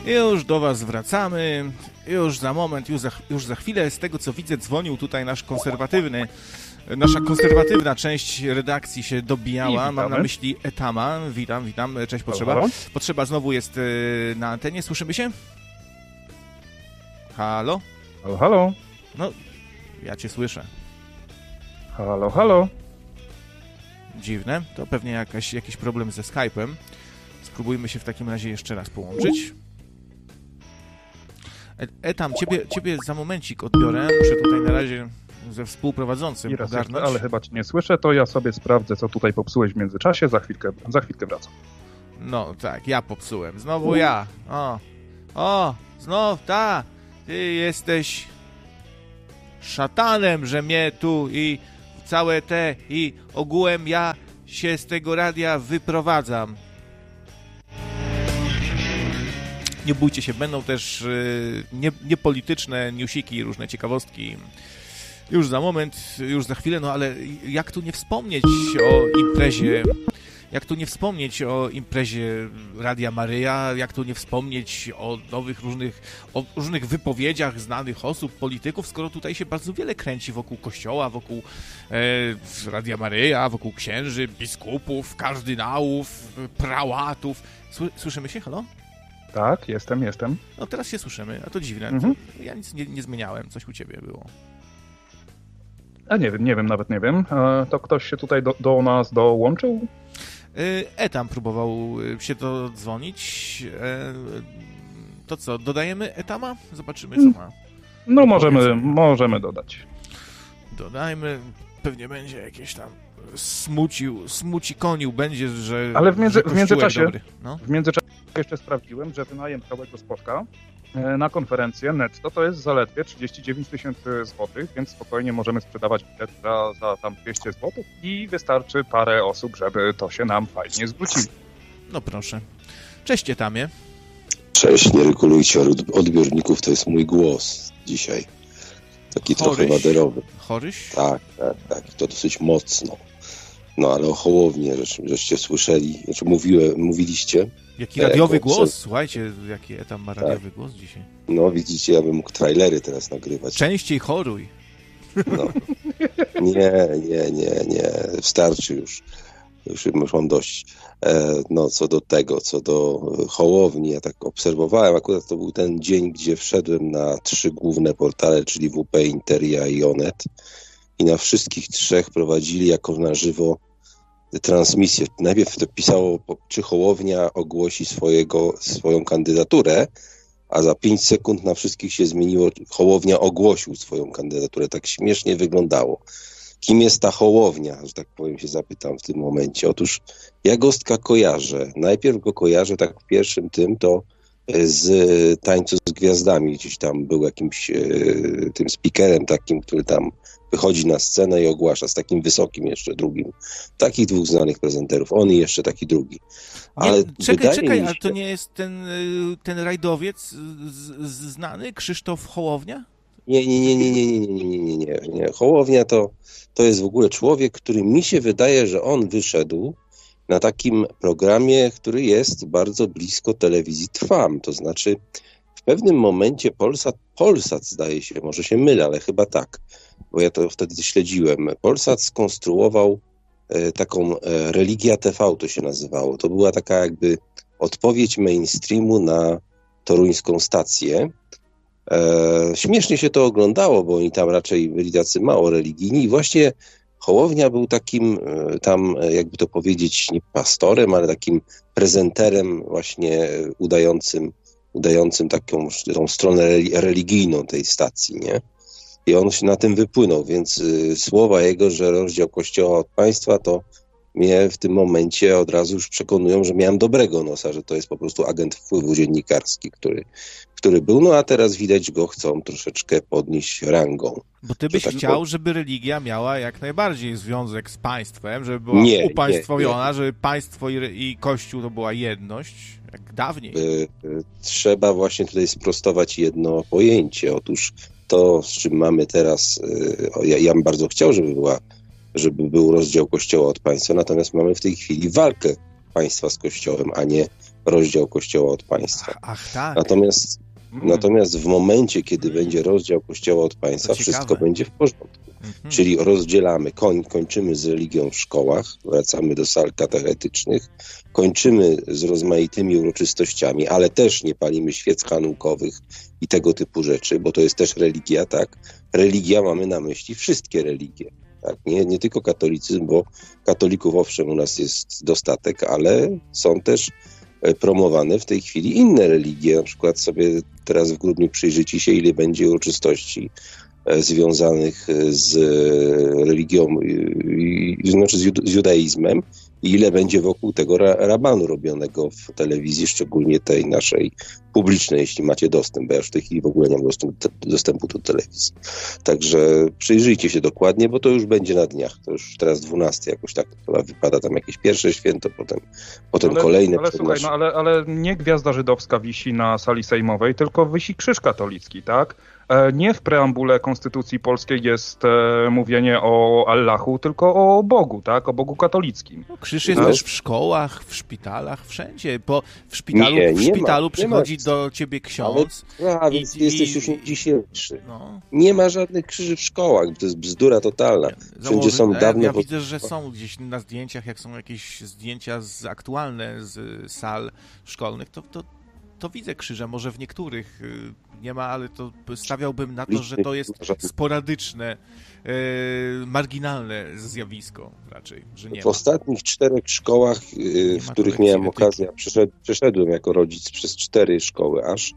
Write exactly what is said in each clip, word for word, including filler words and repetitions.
Już do was wracamy, już za moment, już za, już za chwilę. Z tego co widzę, dzwonił tutaj nasz konserwatywny, nasza konserwatywna część redakcji się dobijała. Mam na myśli Etama. Witam, witam, cześć Potrzeba. Halo? Potrzeba znowu jest y, na antenie, słyszymy się? Halo? Halo, halo? No, ja cię słyszę. Halo, halo? Dziwne, to pewnie jakaś, jakiś problem ze Skype'em. Spróbujmy się w takim razie jeszcze raz połączyć. Etam, ciebie, ciebie za momencik odbiorę. Muszę tutaj na razie ze współprowadzącym ogarnąć. Ale chyba cię nie słyszę, to ja sobie sprawdzę, co tutaj popsułeś w międzyczasie. Za chwilkę, za chwilkę wracam. No tak, ja popsułem. Znowu ja. O, o, znów ta. Ty jesteś szatanem, że mnie tu i całe te i ogółem ja się z tego radia wyprowadzam. Nie bójcie się, będą też y, nie, niepolityczne newsiki, różne ciekawostki. Już za moment, już za chwilę, no ale jak tu nie wspomnieć o imprezie, jak tu nie wspomnieć o imprezie Radia Maryja, jak tu nie wspomnieć o nowych różnych, o różnych wypowiedziach znanych osób, polityków, skoro tutaj się bardzo wiele kręci wokół kościoła, wokół e, Radia Maryja, wokół księży, biskupów, kardynałów, prałatów. Słyszymy się, halo? Tak, jestem, jestem. No teraz się słyszymy, a to dziwne. Mhm. To ja nic nie, nie zmieniałem, coś u ciebie było. A nie wiem, nie wiem, nawet nie wiem. E, to ktoś się tutaj do, do nas dołączył? Etam próbował się dodzwonić. To co, dodajemy Etama? Zobaczymy, co ma. No możemy, możemy dodać. Dodajmy, pewnie będzie jakieś tam smucił, smuci konił będzie, że ale w, między, że w międzyczasie dobry. No. w międzyczasie jeszcze sprawdziłem, że wynajem całego spotka na konferencję netto to jest zaledwie trzydzieści dziewięć tysięcy złotych, więc spokojnie możemy sprzedawać bilet za, za tam dwieście złotych i wystarczy parę osób, żeby to się nam fajnie zwróciło. No proszę. Cześć Etamie. Cześć, nie regulujcie odbiorników, to jest mój głos dzisiaj. Taki Choryś? Trochę waderowy. Choryś? Tak, tak, tak. To dosyć mocno. No ale o Hołownię, że, żeście słyszeli, znaczy mówiłem, mówiliście. Jaki radiowy jako, głos? że... Słuchajcie, jaki Etam ma radiowy tak. głos dzisiaj. No widzicie, ja bym mógł trailery teraz nagrywać. Częściej choruj. No. Nie, nie, nie, nie. Wystarczy już. Już, już mam dość. E, no co do tego, co do Hołowni, ja tak obserwowałem, akurat to był ten dzień, gdzie wszedłem na trzy główne portale, czyli W P, Interia i Onet i na wszystkich trzech prowadzili jako na żywo transmisję. Najpierw to pisało, czy Hołownia ogłosi swojego, swoją kandydaturę, a za pięć sekund na wszystkich się zmieniło, Hołownia ogłosił swoją kandydaturę. Tak śmiesznie wyglądało. Kim jest ta Hołownia, że tak powiem, się zapytam w tym momencie. Otóż ja Gostka kojarzę. Najpierw go kojarzę tak w pierwszym tym, to z Tańcu z Gwiazdami. Gdzieś tam był jakimś e, tym speakerem takim, który tam wychodzi na scenę i ogłasza, z takim wysokim jeszcze drugim. Takich dwóch znanych prezenterów. On i jeszcze taki drugi. Ale nie, czekaj, czekaj, się... ale to nie jest ten, ten rajdowiec z, z, znany, Krzysztof Hołownia? Nie, nie, nie, nie, nie, nie, nie, nie, nie, nie. Hołownia to, to jest w ogóle człowiek, który mi się wydaje, że on wyszedł na takim programie, który jest bardzo blisko telewizji Trwam. To znaczy w pewnym momencie Polsat, Polsat zdaje się, może się mylę, ale chyba tak, bo ja to wtedy śledziłem. Polsat skonstruował e, taką e, Religia T V to się nazywało. To była taka jakby odpowiedź mainstreamu na toruńską stację. E, śmiesznie się to oglądało, bo oni tam raczej byli tacy mało religijni i właśnie Hołownia był takim e, tam, jakby to powiedzieć, nie pastorem, ale takim prezenterem właśnie udającym, udającym taką tą stronę religijną tej stacji, nie? I on się na tym wypłynął, więc y, słowa jego, że rozdział Kościoła od państwa, to mnie w tym momencie od razu już przekonują, że miałem dobrego nosa, że to jest po prostu agent wpływu dziennikarski, który, który był, no a teraz widać go chcą troszeczkę podnieść rangą. Bo ty byś tak chciał, po... żeby religia miała jak najbardziej związek z państwem, żeby była nie, upaństwowiona, nie, nie. żeby państwo i, i Kościół to była jedność, jak dawniej. Y, y, trzeba właśnie tutaj sprostować jedno pojęcie. Otóż to, z czym mamy teraz, y, ja, ja bym bardzo chciał, żeby była żeby był rozdział Kościoła od państwa, natomiast mamy w tej chwili walkę państwa z Kościołem, a nie rozdział Kościoła od państwa. Ach, tak. Natomiast, Mm. natomiast w momencie, kiedy będzie rozdział Kościoła od państwa, To wszystko ciekawe. będzie w porządku. Mhm. Czyli rozdzielamy, koń, kończymy z religią w szkołach, wracamy do sal katechetycznych, kończymy z rozmaitymi uroczystościami, ale też nie palimy świec chanunkowych i tego typu rzeczy, bo to jest też religia, tak? Religia, mamy na myśli wszystkie religie, tak? Nie, nie tylko katolicyzm, bo katolików owszem u nas jest dostatek, ale są też e, promowane w tej chwili inne religie. Na przykład sobie teraz w grudniu przyjrzycie się, ile będzie uroczystości e, związanych z e, religią, e, znaczy z, jud- z judaizmem, i ile będzie wokół tego ra- rabanu robionego w telewizji, szczególnie tej naszej publicznej, jeśli macie dostęp, bo ja już w tej chwili w ogóle nie mam dostępu, dostępu do telewizji. Także przyjrzyjcie się dokładnie, bo to już będzie na dniach. To już teraz dwunasty jakoś tak chyba wypada, tam jakieś pierwsze święto, potem, potem ale, kolejne. Ale przed słuchaj, nasz- no ale, ale nie gwiazda żydowska wisi na sali sejmowej, tylko wisi krzyż katolicki, tak? E, Nie w preambule Konstytucji Polskiej jest e, mówienie o Allahu, tylko o Bogu, tak? O Bogu katolickim. No, krzyż jest No. też w szkołach, w szpitalach, wszędzie. Bo w szpitalu, Nie, w nie ma, szpitalu nie przychodzi ma. do ciebie ksiądz. A, I- więc i- jesteś już dzisiejszy. No, Nie ma żadnych krzyży w szkołach, to jest bzdura totalna. Wszędzie są ja, dawne... ja widzę, że są gdzieś na zdjęciach, jak są jakieś zdjęcia z, aktualne z sal szkolnych, to, to, to widzę krzyże. Może w niektórych y, nie ma, ale to stawiałbym na to, że to jest sporadyczne, y, marginalne zjawisko raczej, że nie W ma. ostatnich czterech szkołach, yy, w ma których kolekcji miałem etyki. okazję, przeszed, przeszedłem jako rodzic przez cztery szkoły aż,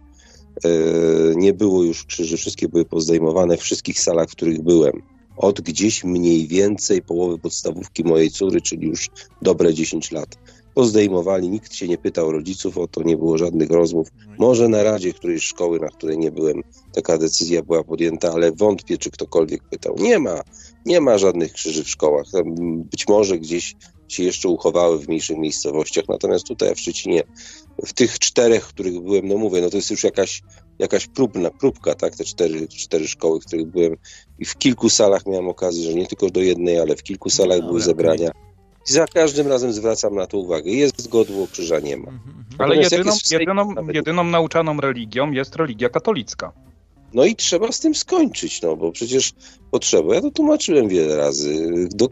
yy, nie było już krzyży, wszystkie były pozdejmowane w wszystkich salach, w których byłem. Od gdzieś mniej więcej połowy podstawówki mojej córy, czyli już dobre dziesięć lat. Pozdejmowali, nikt się nie pytał rodziców o to, nie było żadnych rozmów. Może na radzie którejś szkoły, na której nie byłem, taka decyzja była podjęta, ale wątpię, czy ktokolwiek pytał. Nie ma, nie ma żadnych krzyży w szkołach. Tam być może gdzieś się jeszcze uchowały w mniejszych miejscowościach, natomiast tutaj w Szczecinie, w tych czterech, w których byłem, no mówię, no to jest już jakaś, jakaś próbna, próbka, tak, te cztery, cztery szkoły, w których byłem i w kilku salach miałem okazję, że nie tylko do jednej, ale w kilku salach No, były dobra, zebrania. I za każdym razem zwracam na to uwagę. Jest godło, krzyża nie ma. Mhm, mhm. Ale Natomiast jak jedyną, jest w Sejmie jedyną, nawet- jedyną nauczaną religią jest religia katolicka. No i trzeba z tym skończyć, no bo przecież potrzeba. Ja to tłumaczyłem wiele razy. Do,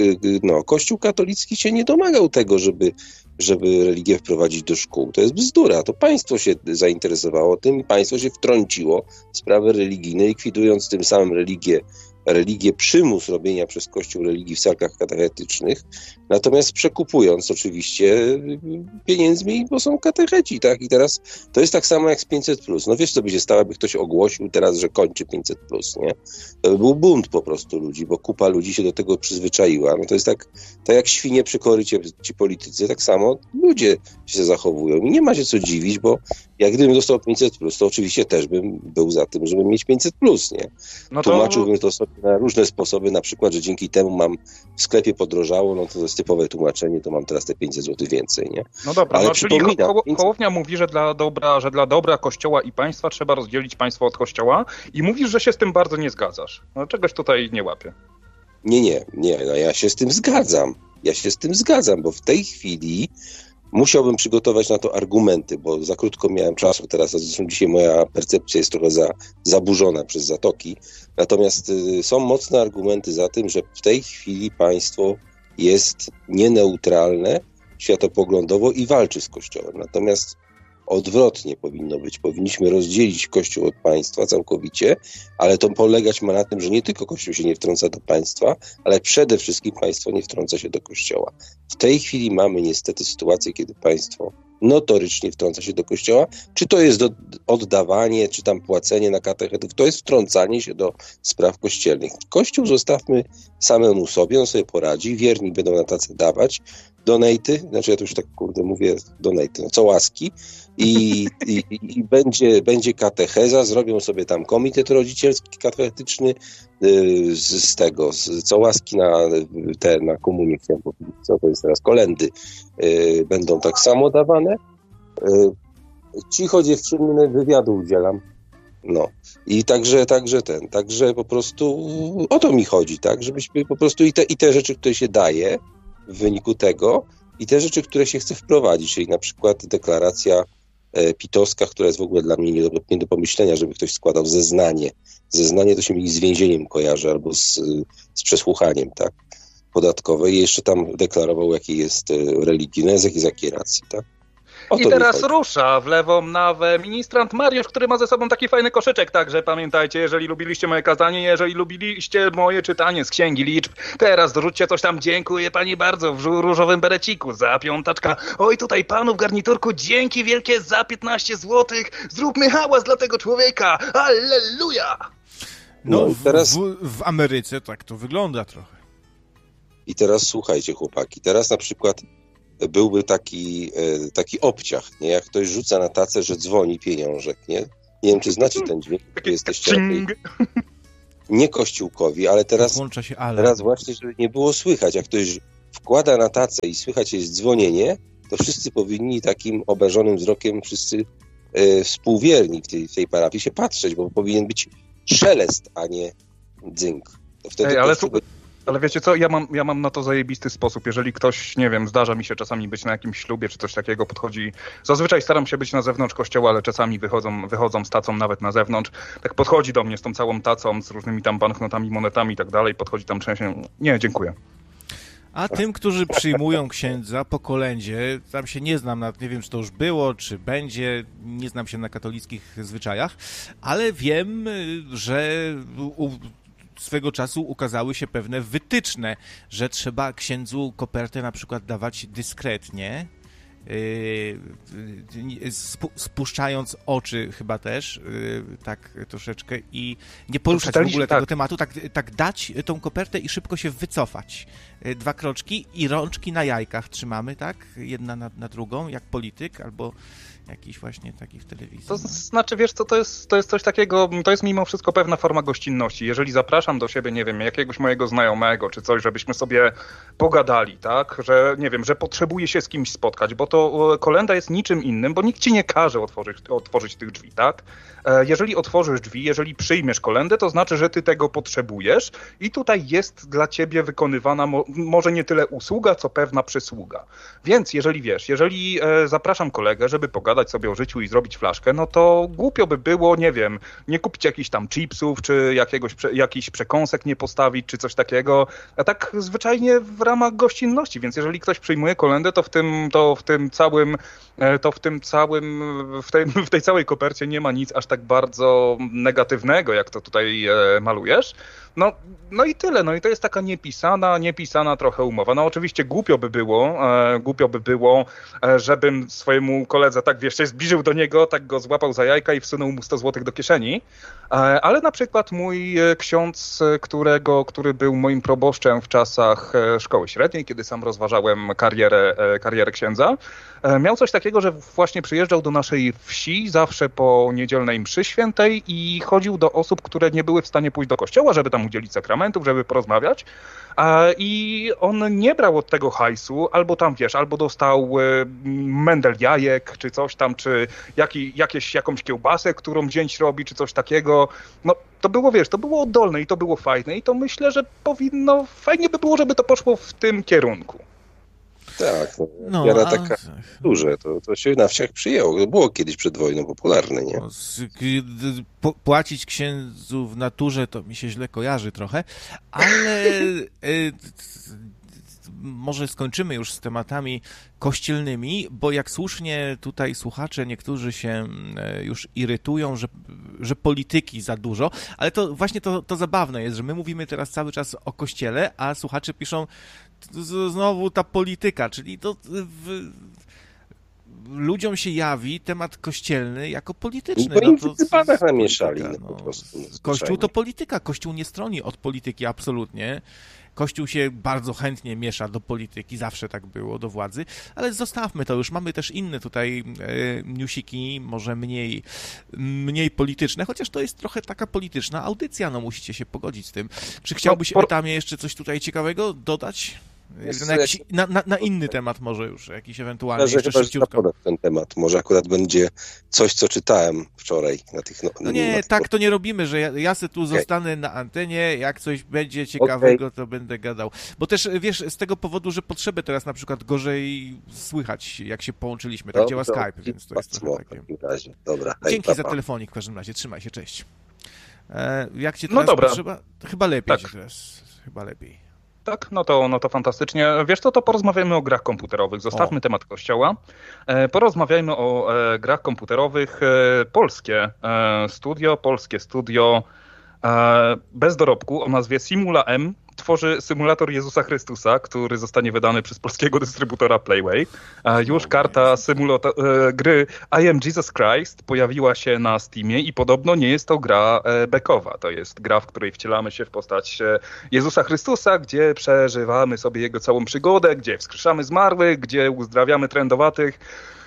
no, Kościół katolicki się nie domagał tego, żeby, żeby religię wprowadzić do szkół. To jest bzdura. To państwo się zainteresowało tym i państwo się wtrąciło w sprawy religijne, likwidując tym samym religię, religię, przymus robienia przez Kościół religii w salkach katechetycznych, natomiast przekupując oczywiście pieniędzmi, bo są katecheci, tak? I teraz to jest tak samo jak z pięćset plus. No wiesz, co by się stało, jakby ktoś ogłosił teraz, że kończy pięćset plus, nie? To by był bunt po prostu ludzi, bo kupa ludzi się do tego przyzwyczaiła. No to jest tak, tak jak świnie przy korycie, ci politycy, tak samo ludzie się zachowują. I nie ma się co dziwić, bo jak gdybym dostał pięćset plus, to oczywiście też bym był za tym, żeby mieć pięćset plus, nie? No to, Tłumaczyłbym to sobie na różne sposoby, na przykład, że dzięki temu mam w sklepie podrożało, no to jest typowe tłumaczenie, to mam teraz te pięćset złotych więcej, nie? no dobra, ale no, czyli przypominam, Ko- pięćset Hołownia mówi, że dla, dobra, że dla dobra Kościoła i państwa trzeba rozdzielić państwo od Kościoła i mówisz, że się z tym bardzo nie zgadzasz. No czegoś tutaj nie łapię. Nie, nie, nie, no ja się z tym zgadzam. Ja się z tym zgadzam, bo w tej chwili musiałbym przygotować na to argumenty, bo za krótko miałem czasu teraz, a zresztą dzisiaj moja percepcja jest trochę za, zaburzona przez zatoki. Natomiast y, są mocne argumenty za tym, że w tej chwili państwo jest nieneutralne światopoglądowo i walczy z Kościołem. Natomiast odwrotnie powinno być. Powinniśmy rozdzielić Kościół od państwa całkowicie, ale to polegać ma na tym, że nie tylko Kościół się nie wtrąca do państwa, ale przede wszystkim państwo nie wtrąca się do Kościoła. W tej chwili mamy niestety sytuację, kiedy państwo notorycznie wtrąca się do Kościoła. Czy to jest do, oddawanie, czy tam płacenie na katechetów, to jest wtrącanie się do spraw kościelnych. Kościół zostawmy samemu sobie, on sobie poradzi, wierni będą na tacy dawać donaty, znaczy ja to już tak kurde mówię donaty, no co łaski i, i, i będzie, będzie katecheza, zrobią sobie tam komitet rodzicielski katechetyczny y, z, z tego, z co łaski na te, na komunię, chciałem powiedzieć, co to jest teraz, kolendy y, będą tak samo dawane. Y, cicho dziewczyny, wywiadu udzielam. No i także, także ten, także po prostu o to mi chodzi, tak, żebyśmy po prostu i te, i te rzeczy, które się daje w wyniku tego, i te rzeczy, które się chce wprowadzić, czyli na przykład deklaracja pitowska, która jest w ogóle dla mnie nie do, nie do pomyślenia, żeby ktoś składał zeznanie. Zeznanie to się mi z więzieniem kojarzy albo z, z przesłuchaniem, tak, podatkowe i jeszcze tam deklarował, jaki jest religijny, z jakiej, z jakiej racji, tak. I teraz rusza w lewą nawę ministrant Mariusz, który ma ze sobą taki fajny koszyczek, także pamiętajcie, jeżeli lubiliście moje kazanie, jeżeli lubiliście moje czytanie z Księgi Liczb, teraz dorzućcie coś tam, dziękuję pani bardzo, w różowym bereciku za piątaczka. Oj, tutaj panu w garniturku, dzięki wielkie za piętnaście złotych, zróbmy hałas dla tego człowieka, alleluja! No, no teraz... w, w Ameryce tak to wygląda trochę. I teraz słuchajcie, chłopaki, teraz na przykład byłby taki, taki obciach, nie? Jak ktoś rzuca na tacę, że dzwoni pieniążek, nie? Nie wiem, czy znacie ten dźwięk, który jesteście raczej nie kościółkowi, ale teraz, się ale. teraz właśnie, żeby nie było słychać, jak ktoś wkłada na tacę i słychać jest dzwonienie, to wszyscy powinni takim obrażonym wzrokiem, wszyscy e, współwierni w tej, w tej parafii się patrzeć, bo powinien być szelest, a nie dzynk. To wtedy Ej, ale to... tu... Ale wiecie co, ja mam, ja mam na to zajebisty sposób. Jeżeli ktoś, nie wiem, zdarza mi się czasami być na jakimś ślubie czy coś takiego, podchodzi... Zazwyczaj staram się być na zewnątrz kościoła, ale czasami wychodzą, wychodzą z tacą nawet na zewnątrz. Tak podchodzi do mnie z tą całą tacą, z różnymi tam banknotami, monetami i tak dalej. Podchodzi tam częściej. Nie, dziękuję. A tym, którzy przyjmują księdza po kolędzie, tam się nie znam, nie wiem, czy to już było, czy będzie, nie znam się na katolickich zwyczajach, ale wiem, że... U, swego czasu ukazały się pewne wytyczne, że trzeba księdzu kopertę na przykład dawać dyskretnie, yy, spuszczając oczy chyba też, yy, tak troszeczkę i nie poruszać w ogóle tego tak. tematu, tak, tak dać tą kopertę i szybko się wycofać. Yy, dwa kroczki i rączki na jajkach trzymamy, tak? Jedna na, na drugą, jak polityk albo jakiś właśnie taki w telewizji. To znaczy, wiesz co, to jest, to jest coś takiego, to jest mimo wszystko pewna forma gościnności. Jeżeli zapraszam do siebie, nie wiem, jakiegoś mojego znajomego czy coś, żebyśmy sobie pogadali, tak, że nie wiem, że potrzebuję się z kimś spotkać, bo to kolęda jest niczym innym, bo nikt ci nie każe otworzyć, otworzyć tych drzwi, tak? Jeżeli otworzysz drzwi, jeżeli przyjmiesz kolędę, to znaczy, że ty tego potrzebujesz i tutaj jest dla ciebie wykonywana mo- może nie tyle usługa, co pewna przysługa. Więc jeżeli wiesz, jeżeli e, zapraszam kolegę, żeby pogadać sobie o życiu i zrobić flaszkę, no to głupio by było, nie wiem, nie kupić jakichś tam chipsów, czy jakiegoś, jakichś przekąsek nie postawić, czy coś takiego, a tak zwyczajnie w ramach gościnności, więc jeżeli ktoś przyjmuje kolędę, to w tym, to w tym całym, to w tym całym, w tej, w tej całej kopercie nie ma nic aż tak bardzo negatywnego, jak to tutaj malujesz. No, no i tyle, no i to jest taka niepisana, niepisana trochę umowa. No oczywiście głupio by było, e, głupio by było, e, żebym swojemu koledze tak, wiesz, się zbliżył do niego, tak go złapał za jajka i wsunął mu sto złotych do kieszeni, e, ale na przykład mój ksiądz, którego, który był moim proboszczem w czasach szkoły średniej, kiedy sam rozważałem karierę, e, karierę księdza, e, miał coś takiego, że właśnie przyjeżdżał do naszej wsi zawsze po niedzielnej mszy świętej i chodził do osób, które nie były w stanie pójść do kościoła, żeby tam udzielić sakramentów, żeby porozmawiać. I on nie brał od tego hajsu, albo tam, wiesz, albo dostał mendel jajek, czy coś tam, czy jaki, jakieś, jakąś kiełbasę, którą dzień robi, czy coś takiego. No, to było, wiesz, to było oddolne i to było fajne i to myślę, że powinno, fajnie by było, żeby to poszło w tym kierunku. Tak, no, wiara taka duże, to, to się na wsiach przyjęło. To było kiedyś przed wojną popularne, nie? Płacić księdzu w naturze to mi się źle kojarzy trochę, ale y, może skończymy już z tematami kościelnymi, bo jak słusznie tutaj słuchacze, niektórzy się już irytują, że, że polityki za dużo, ale to właśnie to, to zabawne jest, że my mówimy teraz cały czas o kościele, a słuchacze piszą znowu ta polityka, czyli to w, ludziom się jawi temat kościelny jako polityczny. No to w panach namieszali. No, po prostu, Kościół to polityka. Kościół nie stroni od polityki absolutnie. Kościół się bardzo chętnie miesza do polityki, zawsze tak było, do władzy, ale zostawmy to już. Mamy też inne tutaj e, newsiki, może mniej, mniej polityczne, chociaż to jest trochę taka polityczna audycja, no musicie się pogodzić z tym. Czy chciałbyś, no, por... Etamie, jeszcze coś tutaj ciekawego dodać? Na, jakiś, na, na, na inny temat może już, jakiś ewentualnie Że jeszcze chyba, szybciutko. że ten temat. Może akurat będzie coś, co czytałem wczoraj na tych... No, no nie, na tych... tak to nie robimy, że ja, ja se tu okay. zostanę na antenie, jak coś będzie ciekawego, okay. to będę gadał. Bo też, wiesz, z tego powodu, że potrzeby teraz na przykład gorzej słychać, jak się połączyliśmy. Tak no, działa Skype, więc to jest trochę takie... Dobra, Dzięki hej, za papa. telefonik w każdym razie, trzymaj się, cześć. E, jak cię teraz no dobra. potrzeba? Chyba lepiej tak. cię teraz, chyba lepiej. Tak, no to, no to fantastycznie. Wiesz co, to porozmawiajmy o grach komputerowych. Zostawmy o. temat kościoła. E, porozmawiajmy o e, grach komputerowych. E, polskie e, studio, polskie studio e, bez dorobku o nazwie Simula M tworzy symulator Jezusa Chrystusa, który zostanie wydany przez polskiego dystrybutora Playway. E, już karta symulator, e, gry I Am Jesus Christ pojawiła się na Steamie i podobno nie jest to gra e, bekowa. To jest gra, w której wcielamy się w postać e, Jezusa Chrystusa, gdzie przeżywamy sobie jego całą przygodę, gdzie wskrzeszamy zmarłych, gdzie uzdrawiamy trędowatych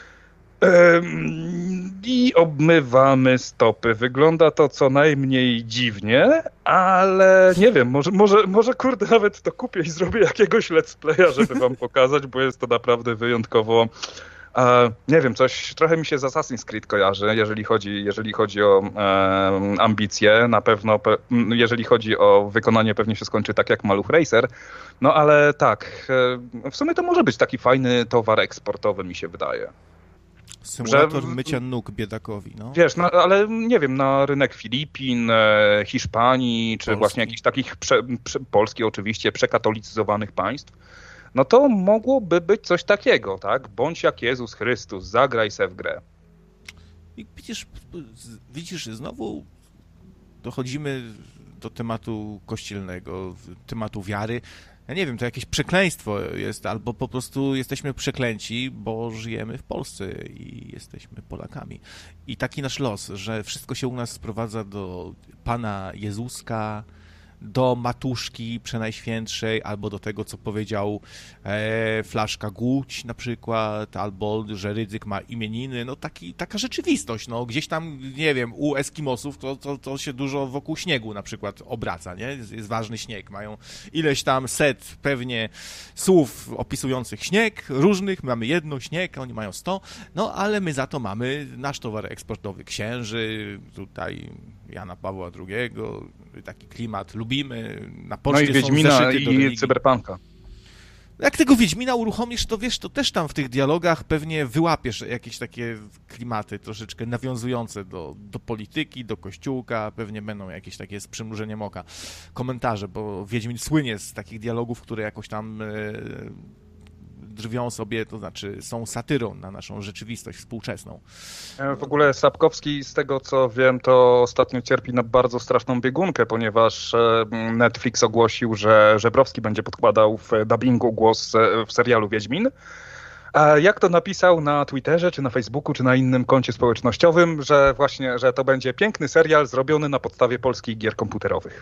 i obmywamy stopy. Wygląda to co najmniej dziwnie, ale nie wiem, może, może, może kurde nawet to kupię i zrobię jakiegoś let's playa, żeby wam pokazać, bo jest to naprawdę wyjątkowo e, nie wiem, coś trochę mi się z Assassin's Creed kojarzy, jeżeli chodzi, jeżeli chodzi o e, ambicje. Na pewno, pe, jeżeli chodzi o wykonanie, pewnie się skończy tak jak Maluch Racer. No ale tak, e, w sumie to może być taki fajny towar eksportowy, mi się wydaje. Symulator że, mycia nóg biedakowi, no. Wiesz, no, ale nie wiem, na rynek Filipin, e, Hiszpanii, czy Polski. Właśnie jakichś takich, prze, prze, Polski oczywiście, przekatolicyzowanych państw, no to mogłoby być coś takiego, tak? Bądź jak Jezus Chrystus, zagraj se w grę. I widzisz, widzisz, znowu dochodzimy do tematu kościelnego, tematu wiary. Ja nie wiem, to jakieś przekleństwo jest, albo po prostu jesteśmy przeklęci, bo żyjemy w Polsce i jesteśmy Polakami. I taki nasz los, że wszystko się u nas sprowadza do Pana Jezuska, do Matuszki Przenajświętszej, albo do tego, co powiedział e, Flaszka Guć na przykład, albo że Rydzyk ma imieniny, no taki, taka rzeczywistość, no gdzieś tam, nie wiem, u Eskimosów to, to, to się dużo wokół śniegu na przykład obraca, nie? Jest, jest ważny śnieg, mają ileś tam set pewnie słów opisujących śnieg, różnych, mamy jedno śnieg, oni mają sto, no ale my za to mamy nasz towar eksportowy księży, tutaj Jana Pawła drugiego, taki klimat lubimy, na poczcie no i Wiedźmina są zeszyty i Cyberpunka. Jak tego Wiedźmina uruchomisz, to wiesz, to też tam w tych dialogach pewnie wyłapiesz jakieś takie klimaty troszeczkę nawiązujące do, do polityki, do kościółka, pewnie będą jakieś takie z przymrużeniem oka komentarze, bo Wiedźmin słynie z takich dialogów, które jakoś tam e, drwią sobie, to znaczy są satyrą na naszą rzeczywistość współczesną. W ogóle Sapkowski, z tego co wiem, to ostatnio cierpi na bardzo straszną biegunkę, ponieważ Netflix ogłosił, że Żebrowski będzie podkładał w dubbingu głos w serialu Wiedźmin. A jak to napisał na Twitterze, czy na Facebooku, czy na innym koncie społecznościowym, że właśnie, że to będzie piękny serial zrobiony na podstawie polskich gier komputerowych.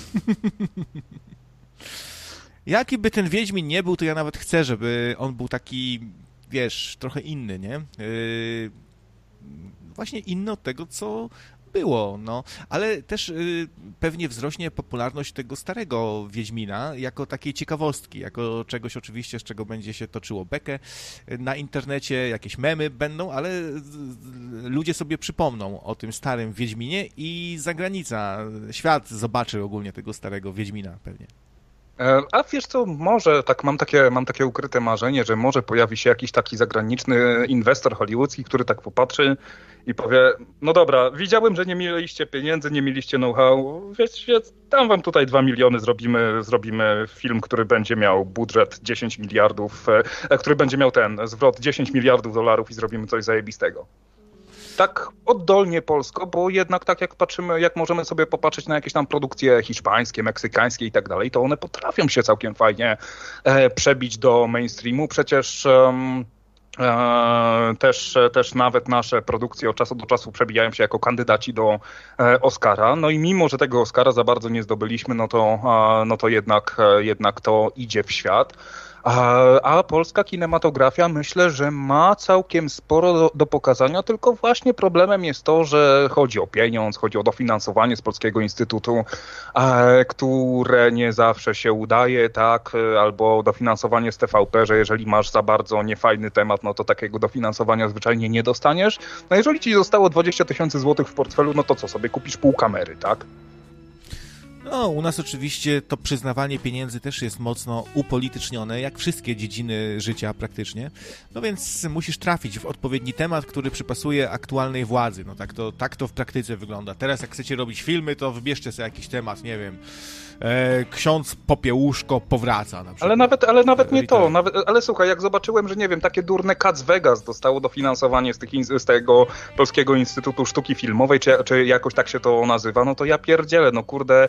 Jaki by ten Wiedźmin nie był, to ja nawet chcę, żeby on był taki, wiesz, trochę inny, nie? Yy, właśnie inny od tego, co było, no. Ale też yy, pewnie wzrośnie popularność tego starego Wiedźmina jako takiej ciekawostki, jako czegoś oczywiście, z czego będzie się toczyło bekę na internecie, jakieś memy będą, ale ludzie sobie przypomną o tym starym Wiedźminie i zagranica, świat zobaczy ogólnie tego starego Wiedźmina pewnie. A wiesz co, może, tak mam takie, mam takie ukryte marzenie, że może pojawi się jakiś taki zagraniczny inwestor hollywoodzki, który tak popatrzy i powie, no dobra, widziałem, że nie mieliście pieniędzy, nie mieliście know-how, wiecie, dam wam tutaj dwa miliony, zrobimy, zrobimy film, który będzie miał budżet dziesięć miliardów, który będzie miał ten zwrot dziesięć miliardów dolarów i zrobimy coś zajebistego. Tak oddolnie polsko, bo jednak tak jak patrzymy, jak możemy sobie popatrzeć na jakieś tam produkcje hiszpańskie, meksykańskie i tak dalej, to one potrafią się całkiem fajnie e, przebić do mainstreamu. Przecież um, e, też, też nawet nasze produkcje od czasu do czasu przebijają się jako kandydaci do e, Oscara. No i mimo, że tego Oscara za bardzo nie zdobyliśmy, no to, e, no to jednak, e, jednak to idzie w świat. A, a polska kinematografia myślę, że ma całkiem sporo do, do pokazania, tylko właśnie problemem jest to, że chodzi o pieniądz, chodzi o dofinansowanie z Polskiego Instytutu, a, które nie zawsze się udaje, tak, albo dofinansowanie z T V P, że jeżeli masz za bardzo niefajny temat, no to takiego dofinansowania zwyczajnie nie dostaniesz. No jeżeli ci zostało dwadzieścia tysięcy złotych w portfelu, no to co, sobie kupisz pół kamery, tak? No, u nas oczywiście to przyznawanie pieniędzy też jest mocno upolitycznione, jak wszystkie dziedziny życia praktycznie. No więc musisz trafić w odpowiedni temat, który przypasuje aktualnej władzy. No tak to, tak to w praktyce wygląda. Teraz jak chcecie robić filmy, to wybierzcie sobie jakiś temat, nie wiem, e, ksiądz Popiełuszko powraca na przykład. Ale nawet, ale nawet nie to, nawet, ale słuchaj, jak zobaczyłem, że nie wiem, takie durne Cats Vegas dostało dofinansowanie z, tych, z tego Polskiego Instytutu Sztuki Filmowej, czy, czy jakoś tak się to nazywa, no to ja pierdzielę, no kurde,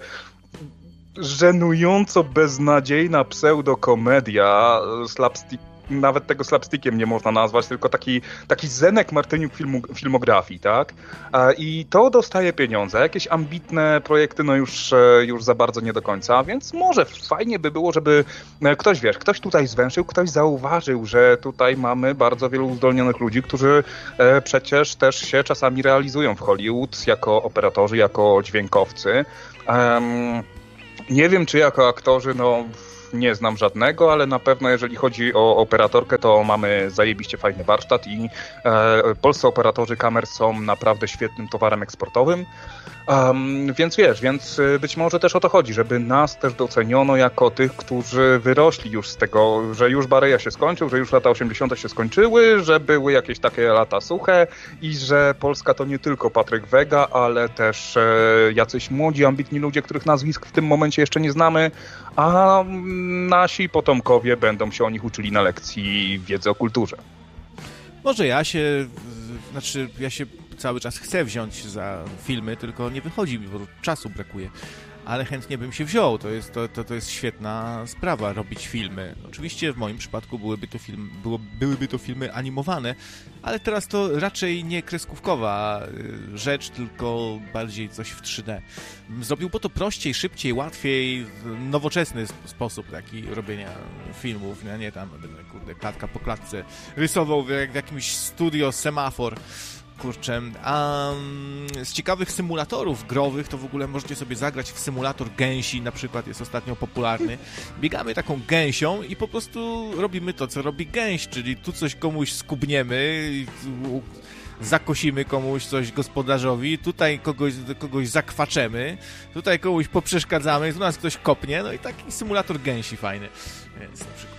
żenująco beznadziejna pseudokomedia, slapstick, nawet tego slapstickiem nie można nazwać, tylko taki, taki Zenek Martyniuk filmu, filmografii, tak? I to dostaje pieniądze, jakieś ambitne projekty, no już, już za bardzo nie do końca, więc może fajnie by było, żeby ktoś, wiesz, ktoś tutaj zwęszył, ktoś zauważył, że tutaj mamy bardzo wielu uzdolnionych ludzi, którzy przecież też się czasami realizują w Hollywood jako operatorzy, jako dźwiękowcy. Um, nie wiem, czy jako aktorzy, no nie znam żadnego, ale na pewno jeżeli chodzi o operatorkę, to mamy zajebiście fajny warsztat i e, polscy operatorzy kamer są naprawdę świetnym towarem eksportowym. Um, więc wiesz, więc być może też o to chodzi, żeby nas też doceniono jako tych, którzy wyrośli już z tego, że już Bareja się skończył, że już lata osiemdziesiąte się skończyły, że były jakieś takie lata suche i że Polska to nie tylko Patryk Wega, ale też e, jacyś młodzi, ambitni ludzie, których nazwisk w tym momencie jeszcze nie znamy, a nasi potomkowie będą się o nich uczyli na lekcji wiedzy o kulturze. Może ja się, znaczy ja się cały czas chcę wziąć za filmy, tylko nie wychodzi mi, bo czasu brakuje. Ale chętnie bym się wziął. To jest, to, to, to jest świetna sprawa, robić filmy. Oczywiście w moim przypadku byłyby to, film, było, byłyby to filmy animowane, ale teraz to raczej nie kreskówkowa rzecz, tylko bardziej coś w trzy D. Zrobiłby to prościej, szybciej, łatwiej, nowoczesny sposób taki robienia filmów. Ja nie tam, kurde, klatka po klatce rysował jak w jakimś studio semafor. Kurczę, a z ciekawych symulatorów growych to w ogóle możecie sobie zagrać w symulator gęsi, na przykład jest ostatnio popularny. Biegamy taką gęsią i po prostu robimy to, co robi gęś, czyli tu coś komuś skubniemy, zakosimy komuś coś gospodarzowi, tutaj kogoś, kogoś zakwaczemy, tutaj komuś poprzeszkadzamy, tu nas ktoś kopnie, no i taki symulator gęsi fajny. Więc na przykład.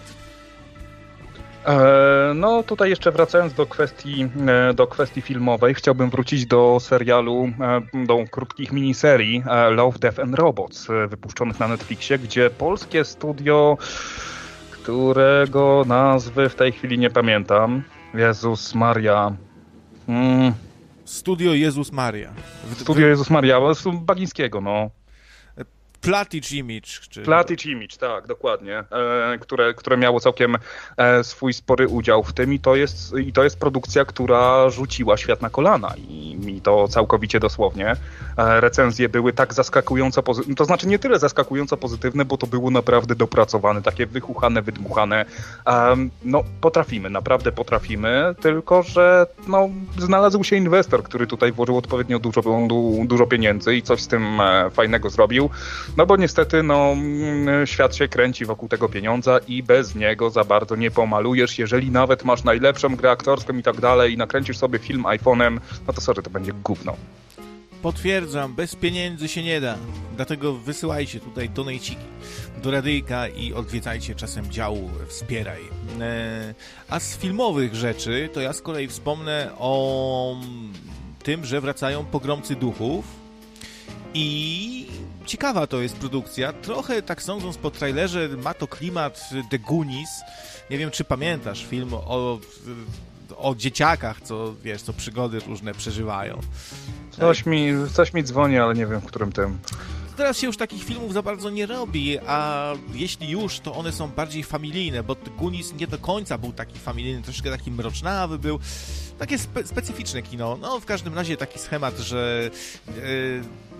No tutaj jeszcze wracając do kwestii, do kwestii filmowej, chciałbym wrócić do serialu, do krótkich miniserii Love, Death and Robots wypuszczonych na Netflixie, gdzie polskie studio, którego nazwy w tej chwili nie pamiętam, Jezus Maria... Mm. Studio Jezus Maria. Studio Jezus Maria, Bagińskiego, no. Platige Image. Czy... Platige Image, tak, dokładnie, e, które, które miało całkiem e, swój spory udział w tym i to, jest, i to jest produkcja, która rzuciła świat na kolana i mi to całkowicie dosłownie. E, recenzje były tak zaskakująco pozytywne, to znaczy nie tyle zaskakująco pozytywne, bo to było naprawdę dopracowane, takie wychuchane, wydmuchane. E, no, potrafimy, naprawdę potrafimy, tylko że no, znalazł się inwestor, który tutaj włożył odpowiednio dużo, dużo pieniędzy i coś z tym e, fajnego zrobił. No bo niestety no, świat się kręci wokół tego pieniądza i bez niego za bardzo nie pomalujesz. Jeżeli nawet masz najlepszą grę aktorską i tak dalej i nakręcisz sobie film iPhone'em, no to sorry, to będzie gówno. Potwierdzam, bez pieniędzy się nie da. Dlatego wysyłajcie tutaj donejciki do radyjka i odwiedzajcie czasem dział Wspieraj. A z filmowych rzeczy to ja z kolei wspomnę o tym, że wracają Pogromcy Duchów i ciekawa to jest produkcja. Trochę, tak sądząc po trailerze, ma to klimat The Goonies. Nie wiem, czy pamiętasz film o, o dzieciakach, co, wiesz, co przygody różne przeżywają. Coś mi, coś mi dzwoni, ale nie wiem, w którym tym. Teraz się już takich filmów za bardzo nie robi, a jeśli już, to one są bardziej familijne, bo The Goonies nie do końca był taki familijny, troszkę taki mrocznawy był. Takie spe- specyficzne kino. No, w każdym razie taki schemat, że yy,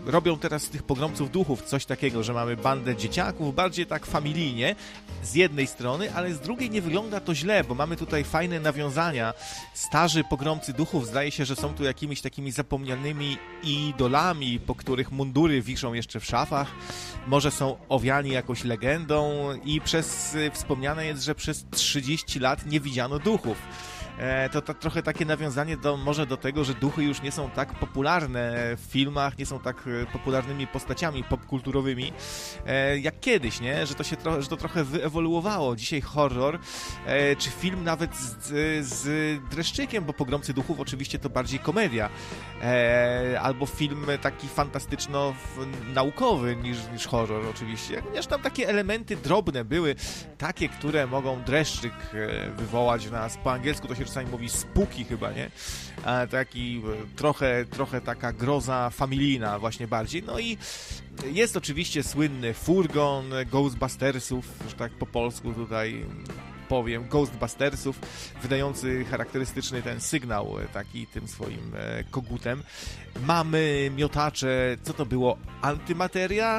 robią teraz z tych pogromców duchów coś takiego, że mamy bandę dzieciaków, bardziej tak familijnie, z jednej strony, ale z drugiej nie wygląda to źle, bo mamy tutaj fajne nawiązania. Starzy pogromcy duchów, zdaje się, że są tu jakimiś takimi zapomnianymi idolami, po których mundury wiszą jeszcze w szafach, może są owiani jakąś legendą i przez wspomniane jest, że przez trzydzieści lat nie widziano duchów. E, to, to trochę takie nawiązanie do, może do tego, że duchy już nie są tak popularne w filmach, nie są tak popularnymi postaciami popkulturowymi e, jak kiedyś, nie? Że to się tro, że to trochę wyewoluowało. Dzisiaj horror, e, czy film nawet z, z dreszczykiem, bo Pogromcy duchów oczywiście to bardziej komedia, e, albo film taki fantastyczno-naukowy niż, niż horror oczywiście. Chociaż tam takie elementy drobne były, takie, które mogą dreszczyk wywołać w nas. Po angielsku to się czasami mówi spooky chyba, nie? A taki trochę, trochę taka groza familijna właśnie bardziej. No i jest oczywiście słynny furgon Ghostbustersów, że tak po polsku tutaj powiem, Ghostbustersów, wydający charakterystyczny ten sygnał taki tym swoim kogutem. Mamy miotacze, co to było? Antymateria?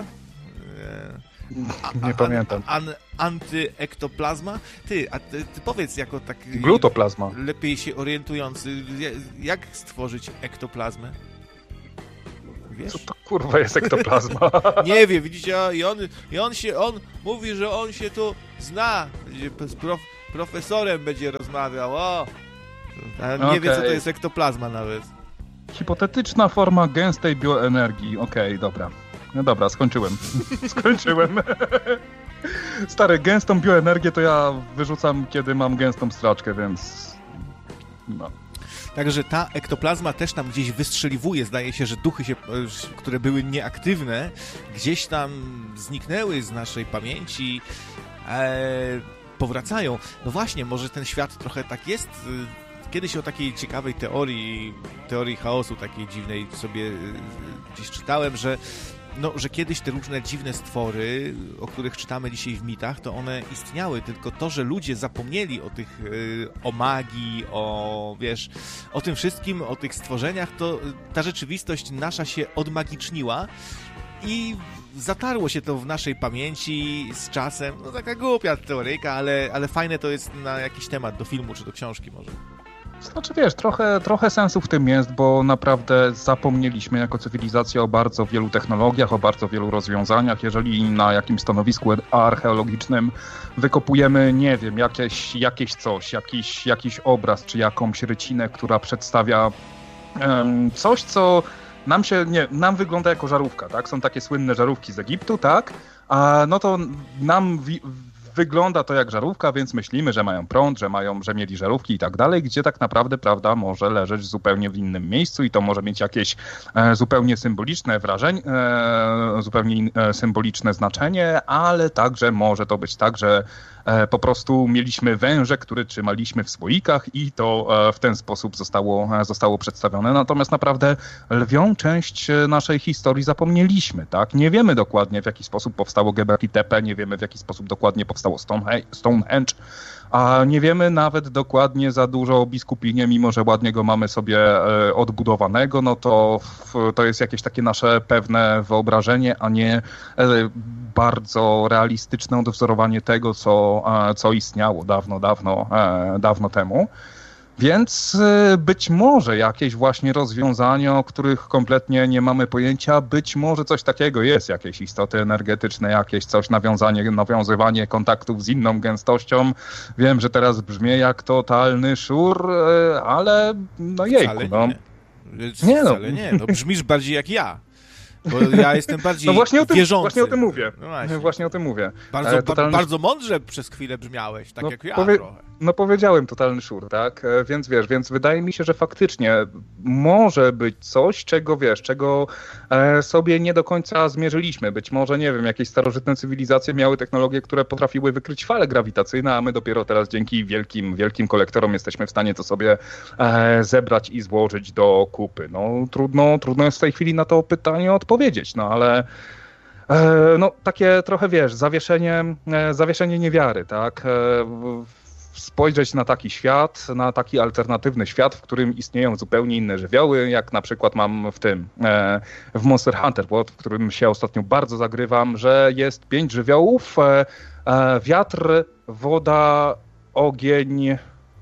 A, nie pamiętam. An, antyektoplasma? Ty, a ty, ty powiedz jako tak... Glutoplazma. Lepiej się orientujący, jak stworzyć ektoplazmę? Wiesz? Co to kurwa jest ektoplazma? Nie wiem, widzicie, i on, i on się, on mówi, że on się tu zna, z prof, profesorem będzie rozmawiał, o! A nie okay. wie, co to jest ektoplazma nawet. Hipotetyczna forma gęstej bioenergii, okej, okay, dobra. No dobra, skończyłem. Skończyłem. Stary, gęstą bioenergię to ja wyrzucam, kiedy mam gęstą straczkę, więc... No. Także ta ektoplazma też tam gdzieś wystrzeliwuje. Zdaje się, że duchy, się, które były nieaktywne, gdzieś tam zniknęły z naszej pamięci, e, powracają. No właśnie, może ten świat trochę tak jest... Kiedyś o takiej ciekawej teorii, teorii chaosu, takiej dziwnej sobie gdzieś czytałem, że no, że kiedyś te różne dziwne stwory, o których czytamy dzisiaj w mitach, to one istniały, tylko to, że ludzie zapomnieli o tych, o magii, o, wiesz, o tym wszystkim, o tych stworzeniach, to ta rzeczywistość nasza się odmagiczniła i zatarło się to w naszej pamięci z czasem. No taka głupia teoryjka, ale, ale fajne to jest na jakiś temat, do filmu czy do książki może. Znaczy wiesz, trochę, trochę sensu w tym jest, bo naprawdę zapomnieliśmy jako cywilizacja o bardzo wielu technologiach, o bardzo wielu rozwiązaniach. Jeżeli na jakimś stanowisku archeologicznym wykopujemy, nie wiem, jakieś, jakieś coś, jakiś, jakiś obraz czy jakąś rycinę, która przedstawia um, coś, co nam się, nie, nam wygląda jako żarówka, tak? Są takie słynne żarówki z Egiptu, tak? A no to nam... Wi- Wygląda to jak żarówka, więc myślimy, że mają prąd, że mają, że mieli żarówki i tak dalej, gdzie tak naprawdę, prawda, może leżeć zupełnie w innym miejscu i to może mieć jakieś e, zupełnie symboliczne wrażenie, e, zupełnie in, e, symboliczne znaczenie, ale także może to być tak, że e, po prostu mieliśmy węże, które trzymaliśmy w słoikach i to e, w ten sposób zostało, e, zostało przedstawione. Natomiast naprawdę lwią część naszej historii zapomnieliśmy, tak? Nie wiemy dokładnie, w jaki sposób powstało Göbekli Tepe, nie wiemy, w jaki sposób dokładnie powstało Stonehenge, a nie wiemy nawet dokładnie za dużo o Biskupinie, mimo że ładnie go mamy sobie e, odbudowanego, no to w, to jest jakieś takie nasze pewne wyobrażenie, a nie e, bardzo realistyczne odwzorowanie tego, co, e, co istniało dawno, dawno, e, dawno temu. Więc być może jakieś właśnie rozwiązania, o których kompletnie nie mamy pojęcia, być może coś takiego jest, jakieś istoty energetyczne, jakieś coś, nawiązanie, nawiązywanie kontaktów z inną gęstością. Wiem, że teraz brzmi jak totalny szur, ale no jejku, wcale no. Nie, nie no. Wcale nie, no brzmisz bardziej jak ja. Bo ja jestem bardziej no właśnie o tym, wierzący. Właśnie o tym mówię. No właśnie. właśnie o tym mówię. Bardzo, totalny... ba- bardzo mądrze przez chwilę brzmiałeś, tak no, jak ja powie... trochę. No powiedziałem totalny szur, tak? Więc wiesz, więc wydaje mi się, że faktycznie może być coś, czego wiesz, czego e, sobie nie do końca zmierzyliśmy. Być może, nie wiem, jakieś starożytne cywilizacje miały technologie, które potrafiły wykryć fale grawitacyjne, a my dopiero teraz dzięki wielkim, wielkim kolektorom jesteśmy w stanie to sobie e, zebrać i złożyć do kupy. No trudno, trudno jest w tej chwili na to pytanie odpowiedzieć, no ale no takie trochę, wiesz, zawieszenie, zawieszenie niewiary, tak? spojrzeć na taki świat, na taki alternatywny świat, w którym istnieją zupełnie inne żywioły, jak na przykład mam w tym, e, w Monster Hunter World, w którym się ostatnio bardzo zagrywam, że jest pięć żywiołów, e, e, wiatr, woda, ogień,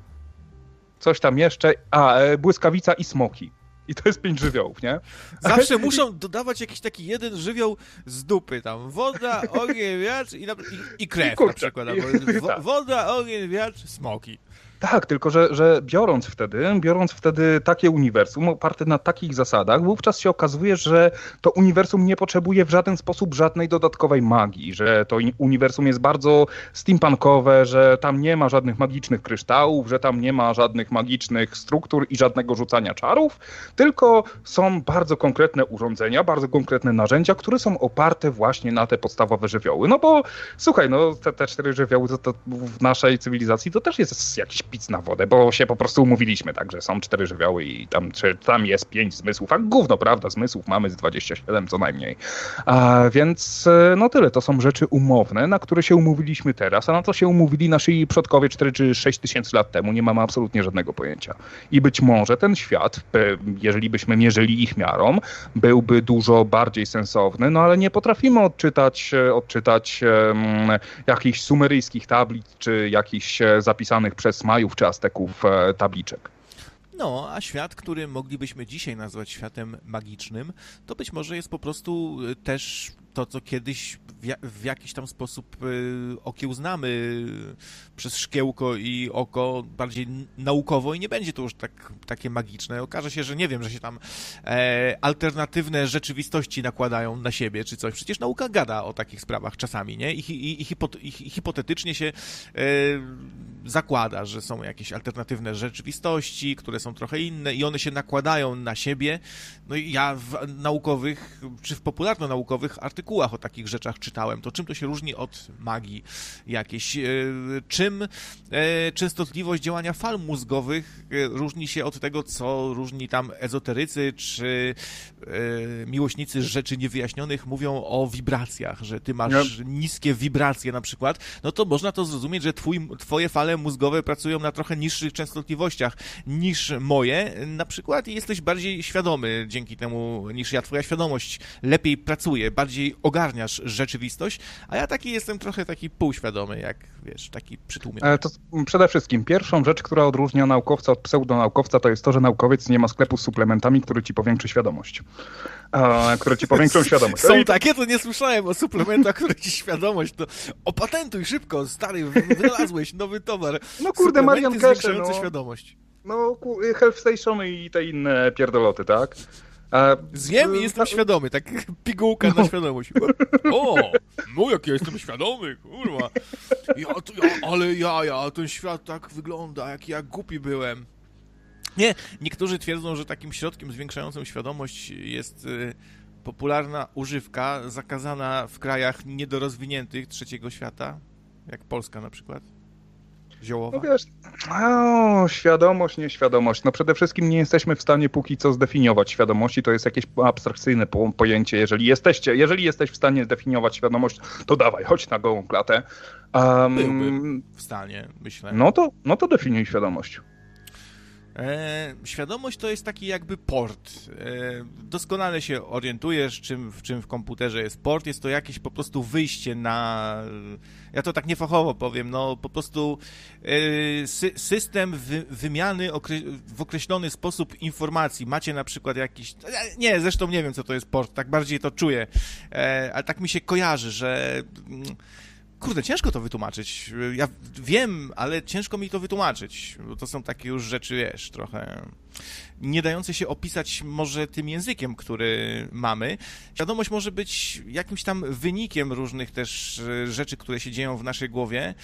coś tam jeszcze, a, e, błyskawica i smoki. I to jest pięć żywiołów, nie? Zawsze muszą dodawać jakiś taki jeden żywioł z dupy, tam woda, ogień, wiatr i, na, i, i krew I kurczę, na przykład. Albo wo, woda, ogień, wiatr, smoki. Tak, tylko że, że biorąc wtedy, biorąc wtedy takie uniwersum oparte na takich zasadach, wówczas się okazuje, że to uniwersum nie potrzebuje w żaden sposób żadnej dodatkowej magii, że to uniwersum jest bardzo steampunkowe, że tam nie ma żadnych magicznych kryształów, że tam nie ma żadnych magicznych struktur i żadnego rzucania czarów, tylko są bardzo konkretne urządzenia, bardzo konkretne narzędzia, które są oparte właśnie na te podstawowe żywioły. No bo słuchaj, no te, te cztery żywioły to, to w naszej cywilizacji to też jest jakiś pic na wodę, bo się po prostu umówiliśmy, tak, że są cztery żywioły i tam, czy, tam jest pięć zmysłów, a gówno, prawda, zmysłów mamy z dwadzieścia siedem co najmniej. A, więc no tyle, to są rzeczy umowne, na które się umówiliśmy teraz, a na co się umówili nasi przodkowie cztery czy sześć tysięcy lat temu, nie mamy absolutnie żadnego pojęcia. I być może ten świat, jeżeli byśmy mierzyli ich miarą, byłby dużo bardziej sensowny, no ale nie potrafimy odczytać, odczytać um, jakichś sumeryjskich tablic, czy jakichś zapisanych przez Majów czy Azteków e, tabliczek. No, a świat, który moglibyśmy dzisiaj nazwać światem magicznym, to być może jest po prostu też to, co kiedyś w, w jakiś tam sposób y, okiełznamy przez szkiełko i oko bardziej naukowo i nie będzie to już tak, takie magiczne. Okaże się, że nie wiem, że się tam e, alternatywne rzeczywistości nakładają na siebie czy coś. Przecież nauka gada o takich sprawach czasami, nie? I, i, i, hipot, i hipotetycznie się e, zakłada, że są jakieś alternatywne rzeczywistości, które są trochę inne i one się nakładają na siebie. No i ja w naukowych, czy w popularno-naukowych artykułach o takich rzeczach czytałem. To czym to się różni od magii jakiejś? Czym częstotliwość działania fal mózgowych różni się od tego, co różni tam ezoterycy czy miłośnicy rzeczy niewyjaśnionych mówią o wibracjach, że ty masz no. niskie wibracje na przykład, no to można to zrozumieć, że twój, twoje fale mózgowe pracują na trochę niższych częstotliwościach niż moje na przykład i jesteś bardziej świadomy dzięki temu niż ja. Twoja świadomość lepiej pracuje, bardziej ogarniasz rzeczywistość, a ja taki jestem trochę taki półświadomy, jak wiesz, taki przytłumiony. To przede wszystkim pierwszą rzecz, która odróżnia naukowca od pseudonaukowca, to jest to, że naukowiec nie ma sklepu z suplementami, który ci powiększy świadomość. A, które ci powiększą świadomość. Są takie, to nie słyszałem o suplementach, które ci świadomość, to opatentuj szybko, stary, wynalazłeś nowy towar. No kurde, Marian Kesze, no. świadomość. No, Health Station i te inne pierdoloty, tak? A, Zjem i jestem a... świadomy, tak pigułka no. na świadomość. O, no jak ja jestem świadomy, kurwa. Ja, to, ja, ale ja, ja, ten świat tak wygląda, jak ja głupi byłem. Nie, niektórzy twierdzą, że takim środkiem zwiększającym świadomość jest y, popularna używka zakazana w krajach niedorozwiniętych trzeciego świata, jak Polska na przykład. Ziołowa? No wiesz, o, świadomość, nieświadomość. No przede wszystkim nie jesteśmy w stanie póki co zdefiniować świadomości, to jest jakieś abstrakcyjne po- pojęcie. Jeżeli jesteście, jeżeli jesteś w stanie zdefiniować świadomość, to dawaj, chodź na gołą klatę. Um, Byłbym w stanie, myślę. No to, no to definiuj świadomość. E, świadomość to jest taki jakby port. E, doskonale się orientujesz, czym, w czym w komputerze jest port. Jest to jakieś po prostu wyjście na... Ja to tak niefachowo powiem, no po prostu e, sy- system wy- wymiany okre- w określony sposób informacji. Macie na przykład jakiś... Nie, zresztą nie wiem, co to jest port, tak bardziej to czuję. E, ale tak mi się kojarzy, że... Kurde, ciężko to wytłumaczyć. Ja wiem, ale ciężko mi to wytłumaczyć, bo to są takie już rzeczy, wiesz, trochę nie dające się opisać może tym językiem, który mamy. Świadomość może być jakimś tam wynikiem różnych też rzeczy, które się dzieją w naszej głowie.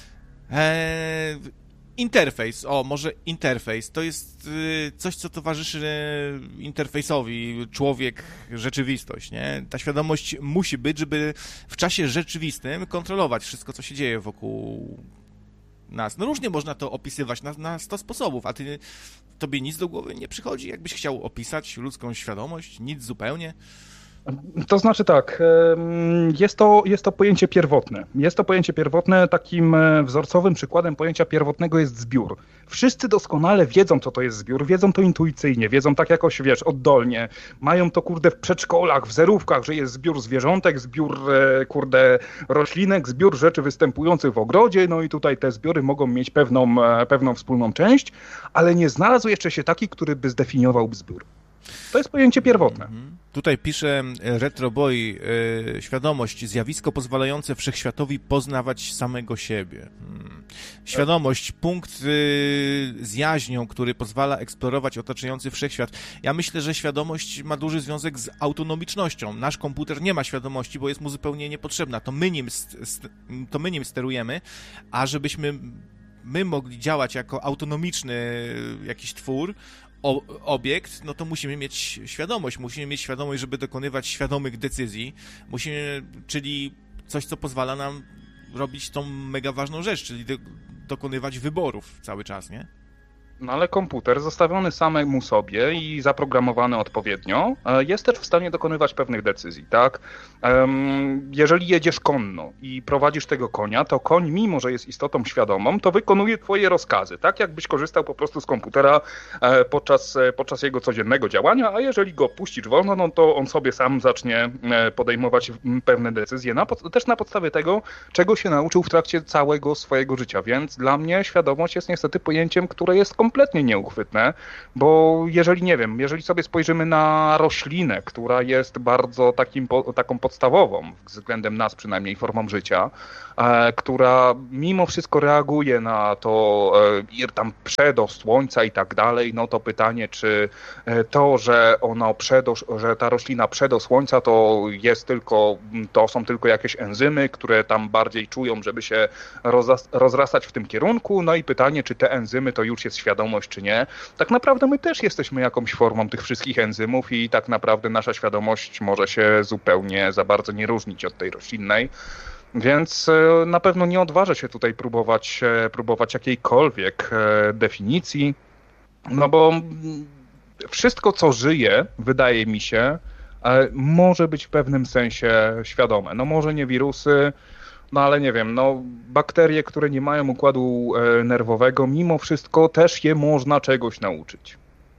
Eee, interfejs, o, może interfejs, to jest coś, co towarzyszy interfejsowi człowiek, rzeczywistość, nie? Ta świadomość musi być, żeby w czasie rzeczywistym kontrolować wszystko, co się dzieje wokół nas. No różnie można to opisywać na, na sto sposobów, a ty, tobie nic do głowy nie przychodzi, jakbyś chciał opisać ludzką świadomość? Nic zupełnie? To znaczy tak, jest to, jest to pojęcie pierwotne. Jest to pojęcie pierwotne, takim wzorcowym przykładem pojęcia pierwotnego jest zbiór. Wszyscy doskonale wiedzą, co to jest zbiór, wiedzą to intuicyjnie, wiedzą tak jakoś, wiesz, oddolnie. Mają to, kurde, w przedszkolach, w zerówkach, że jest zbiór zwierzątek, zbiór, kurde, roślinek, zbiór rzeczy występujących w ogrodzie, no i tutaj te zbiory mogą mieć pewną, pewną wspólną część, ale nie znalazł jeszcze się taki, który by zdefiniował zbiór. To jest pojęcie pierwotne. Mhm. Tutaj pisze Retroboy, yy, świadomość, zjawisko pozwalające wszechświatowi poznawać samego siebie. Hmm. Świadomość, punkt yy, z jaźnią, który pozwala eksplorować otaczający wszechświat. Ja myślę, że świadomość ma duży związek z autonomicznością. Nasz komputer nie ma świadomości, bo jest mu zupełnie niepotrzebna. To my nim, st- st- to my nim sterujemy, a żebyśmy my mogli działać jako autonomiczny jakiś twór, O, obiekt, no to musimy mieć świadomość, musimy mieć świadomość, żeby dokonywać świadomych decyzji, musimy, czyli coś, co pozwala nam robić tą mega ważną rzecz, czyli do, dokonywać wyborów cały czas, nie? No ale komputer zostawiony samemu sobie i zaprogramowany odpowiednio jest też w stanie dokonywać pewnych decyzji, tak? Jeżeli jedziesz konno i prowadzisz tego konia, to koń, mimo że jest istotą świadomą, to wykonuje twoje rozkazy, tak? Jakbyś korzystał po prostu z komputera podczas, podczas jego codziennego działania, a jeżeli go puścisz wolno, no to on sobie sam zacznie podejmować pewne decyzje, na, też na podstawie tego, czego się nauczył w trakcie całego swojego życia, więc dla mnie świadomość jest niestety pojęciem, które jest kompletnie nieuchwytne, bo jeżeli, nie wiem, jeżeli sobie spojrzymy na roślinę, która jest bardzo takim, taką podstawową względem nas przynajmniej formą życia, e, która mimo wszystko reaguje na to e, tam przedo słońca i tak dalej, no to pytanie, czy to, że ona przedo, że ta roślina przedo słońca to jest tylko, to są tylko jakieś enzymy, które tam bardziej czują, żeby się rozras- rozrastać w tym kierunku, no i pytanie, czy te enzymy to już jest świadomość, czy nie. Tak naprawdę my też jesteśmy jakąś formą tych wszystkich enzymów i tak naprawdę nasza świadomość może się zupełnie za bardzo nie różnić od tej roślinnej. Więc na pewno nie odważę się tutaj próbować, próbować jakiejkolwiek definicji, no bo wszystko, co żyje, wydaje mi się, może być w pewnym sensie świadome. No może nie wirusy, no ale nie wiem, no bakterie, które nie mają układu nerwowego, mimo wszystko też je można czegoś nauczyć.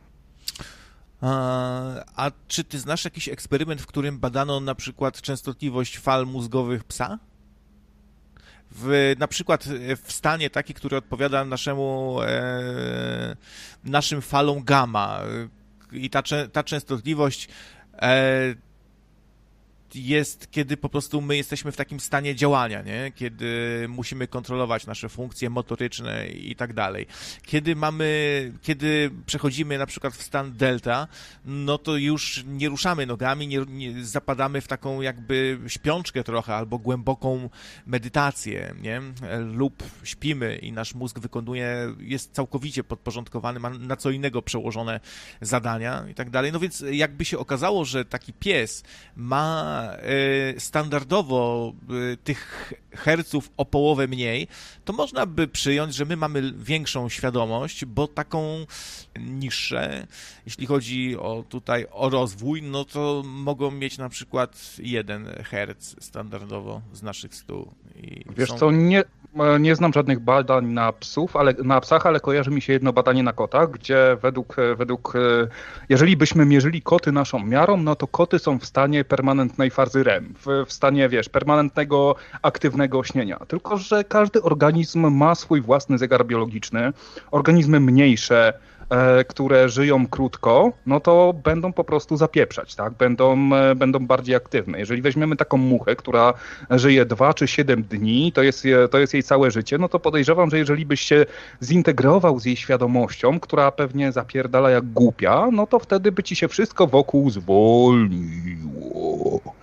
A, a czy ty znasz jakiś eksperyment, w którym badano na przykład częstotliwość fal mózgowych psa? W, na przykład w stanie taki, który odpowiada naszemu, e, naszym falom gamma i ta, ta częstotliwość e, jest, kiedy po prostu my jesteśmy w takim stanie działania, nie? Kiedy musimy kontrolować nasze funkcje motoryczne i tak dalej. Kiedy mamy, kiedy przechodzimy na przykład w stan delta, no to już nie ruszamy nogami, nie, nie zapadamy w taką jakby śpiączkę trochę albo głęboką medytację, nie? Lub śpimy i nasz mózg wykonuje, jest całkowicie podporządkowany, ma na co innego przełożone zadania i tak dalej. No więc jakby się okazało, że taki pies ma standardowo tych herców o połowę mniej, to można by przyjąć, że my mamy większą świadomość, bo taką niższe, jeśli chodzi o tutaj o rozwój, no to mogą mieć na przykład jeden herc standardowo z naszych stu. I Wiesz są... co, nie, nie znam żadnych badań na psów, ale na psach, ale kojarzy mi się jedno badanie na kotach, gdzie według, według jeżeli byśmy mierzyli koty naszą miarą, no to koty są w stanie permanentnej fazy R E M, w, w stanie, wiesz, permanentnego, aktywnego śnienia. Tylko że każdy organizm ma swój własny zegar biologiczny. Organizmy mniejsze, e, które żyją krótko, no to będą po prostu zapieprzać, tak? Będą, e, będą bardziej aktywne. Jeżeli weźmiemy taką muchę, która żyje dwa czy siedem dni, to jest, to jest jej całe życie, no to podejrzewam, że jeżeli byś się zintegrował z jej świadomością, która pewnie zapierdala jak głupia, no to wtedy by ci się wszystko wokół zwolniło.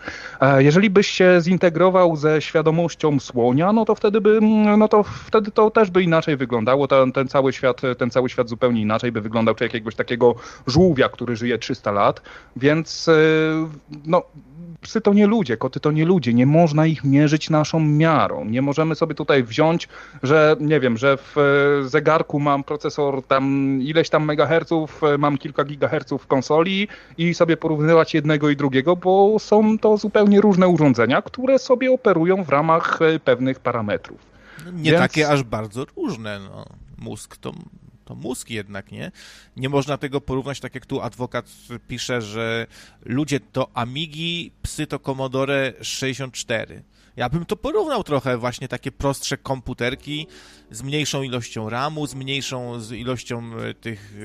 Jeżeli byś się zintegrował ze świadomością słonia, no to wtedy by, no to wtedy to też by inaczej wyglądało. Ten, ten cały świat, ten cały świat zupełnie inaczej by wyglądał, czy jakiegoś takiego żółwia, który żyje trzysta lat, więc no psy to nie ludzie, koty to nie ludzie, nie można ich mierzyć naszą miarą. Nie możemy sobie tutaj wziąć, że nie wiem, że w zegarku mam procesor tam ileś tam megaherców, mam kilka gigaherców w konsoli i sobie porównywać jednego i drugiego, bo są to zupełnie różne urządzenia, które sobie operują w ramach pewnych parametrów. No nie Więc... takie aż bardzo różne, no. Mózg to... To mózg jednak, nie? Nie można tego porównać, tak jak tu adwokat pisze, że ludzie to Amigi, psy to Commodore sześćdziesiąt cztery. Ja bym to porównał trochę, właśnie takie prostsze komputerki z mniejszą ilością ramu, z mniejszą z ilością tych,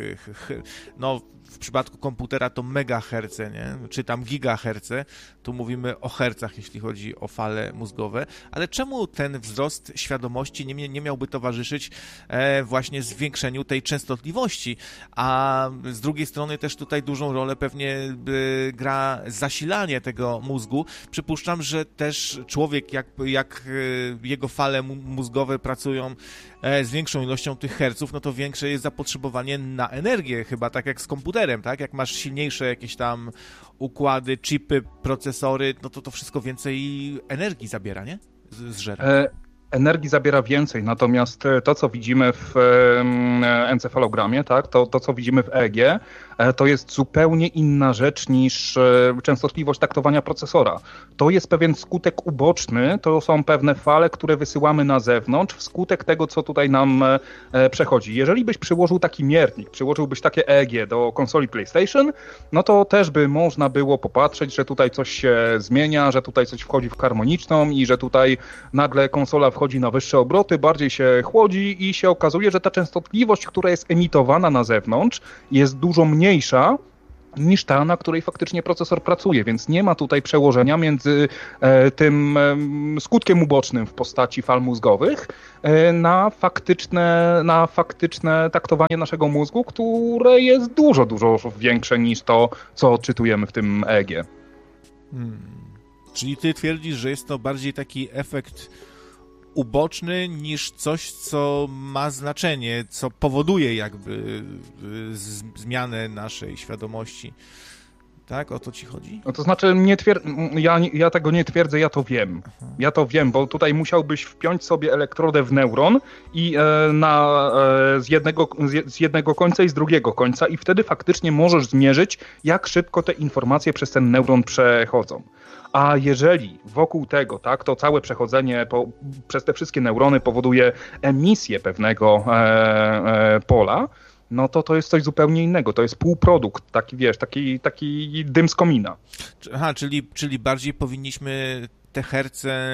no w przypadku komputera to megaherce, nie? Czy tam gigaherce, tu mówimy o hercach, jeśli chodzi o fale mózgowe, ale czemu ten wzrost świadomości nie, nie miałby towarzyszyć e, właśnie zwiększeniu tej częstotliwości, a z drugiej strony też tutaj dużą rolę pewnie y, gra zasilanie tego mózgu. Przypuszczam, że też człowiek, jak, jak y, jego fale mózgowe pracują e, z większą ilością tych herców, no to większe jest zapotrzebowanie na energię, chyba tak jak z komputerem, tak? Jak masz silniejsze jakieś tam układy, chipy, procesory, no to to wszystko więcej energii zabiera, nie? Z, zżera. E, energii zabiera więcej, natomiast to, co widzimy w encefalogramie, tak? To, to co widzimy w E E G, to jest zupełnie inna rzecz niż częstotliwość taktowania procesora. To jest pewien skutek uboczny, to są pewne fale, które wysyłamy na zewnątrz wskutek tego, co tutaj nam przechodzi. Jeżeli byś przyłożył taki miernik, przyłożyłbyś takie E E G do konsoli PlayStation, no to też by można było popatrzeć, że tutaj coś się zmienia, że tutaj coś wchodzi w harmoniczną i że tutaj nagle konsola wchodzi na wyższe obroty, bardziej się chłodzi i się okazuje, że ta częstotliwość, która jest emitowana na zewnątrz, jest dużo mniejsza niż ta, na której faktycznie procesor pracuje, więc nie ma tutaj przełożenia między e, tym e, skutkiem ubocznym w postaci fal mózgowych e, na faktyczne, na faktyczne taktowanie naszego mózgu, które jest dużo, dużo większe niż to, co odczytujemy w tym E E G. Hmm. Czyli ty twierdzisz, że jest to bardziej taki efekt uboczny niż coś, co ma znaczenie, co powoduje jakby z, zmianę naszej świadomości. Tak? O to ci chodzi? No to znaczy, nie twier... ja, ja tego nie twierdzę, ja to wiem. Aha. Ja to wiem, bo tutaj musiałbyś wpiąć sobie elektrodę w neuron i e, na, e, z, jednego, z, z jednego końca i z drugiego końca i wtedy faktycznie możesz zmierzyć, jak szybko te informacje przez ten neuron przechodzą. A jeżeli wokół tego, tak, to całe przechodzenie po, przez te wszystkie neurony powoduje emisję pewnego e, e, pola, no to to jest coś zupełnie innego. To jest półprodukt, taki wiesz, taki, taki dym z komina. Aha, czyli, czyli bardziej powinniśmy te herce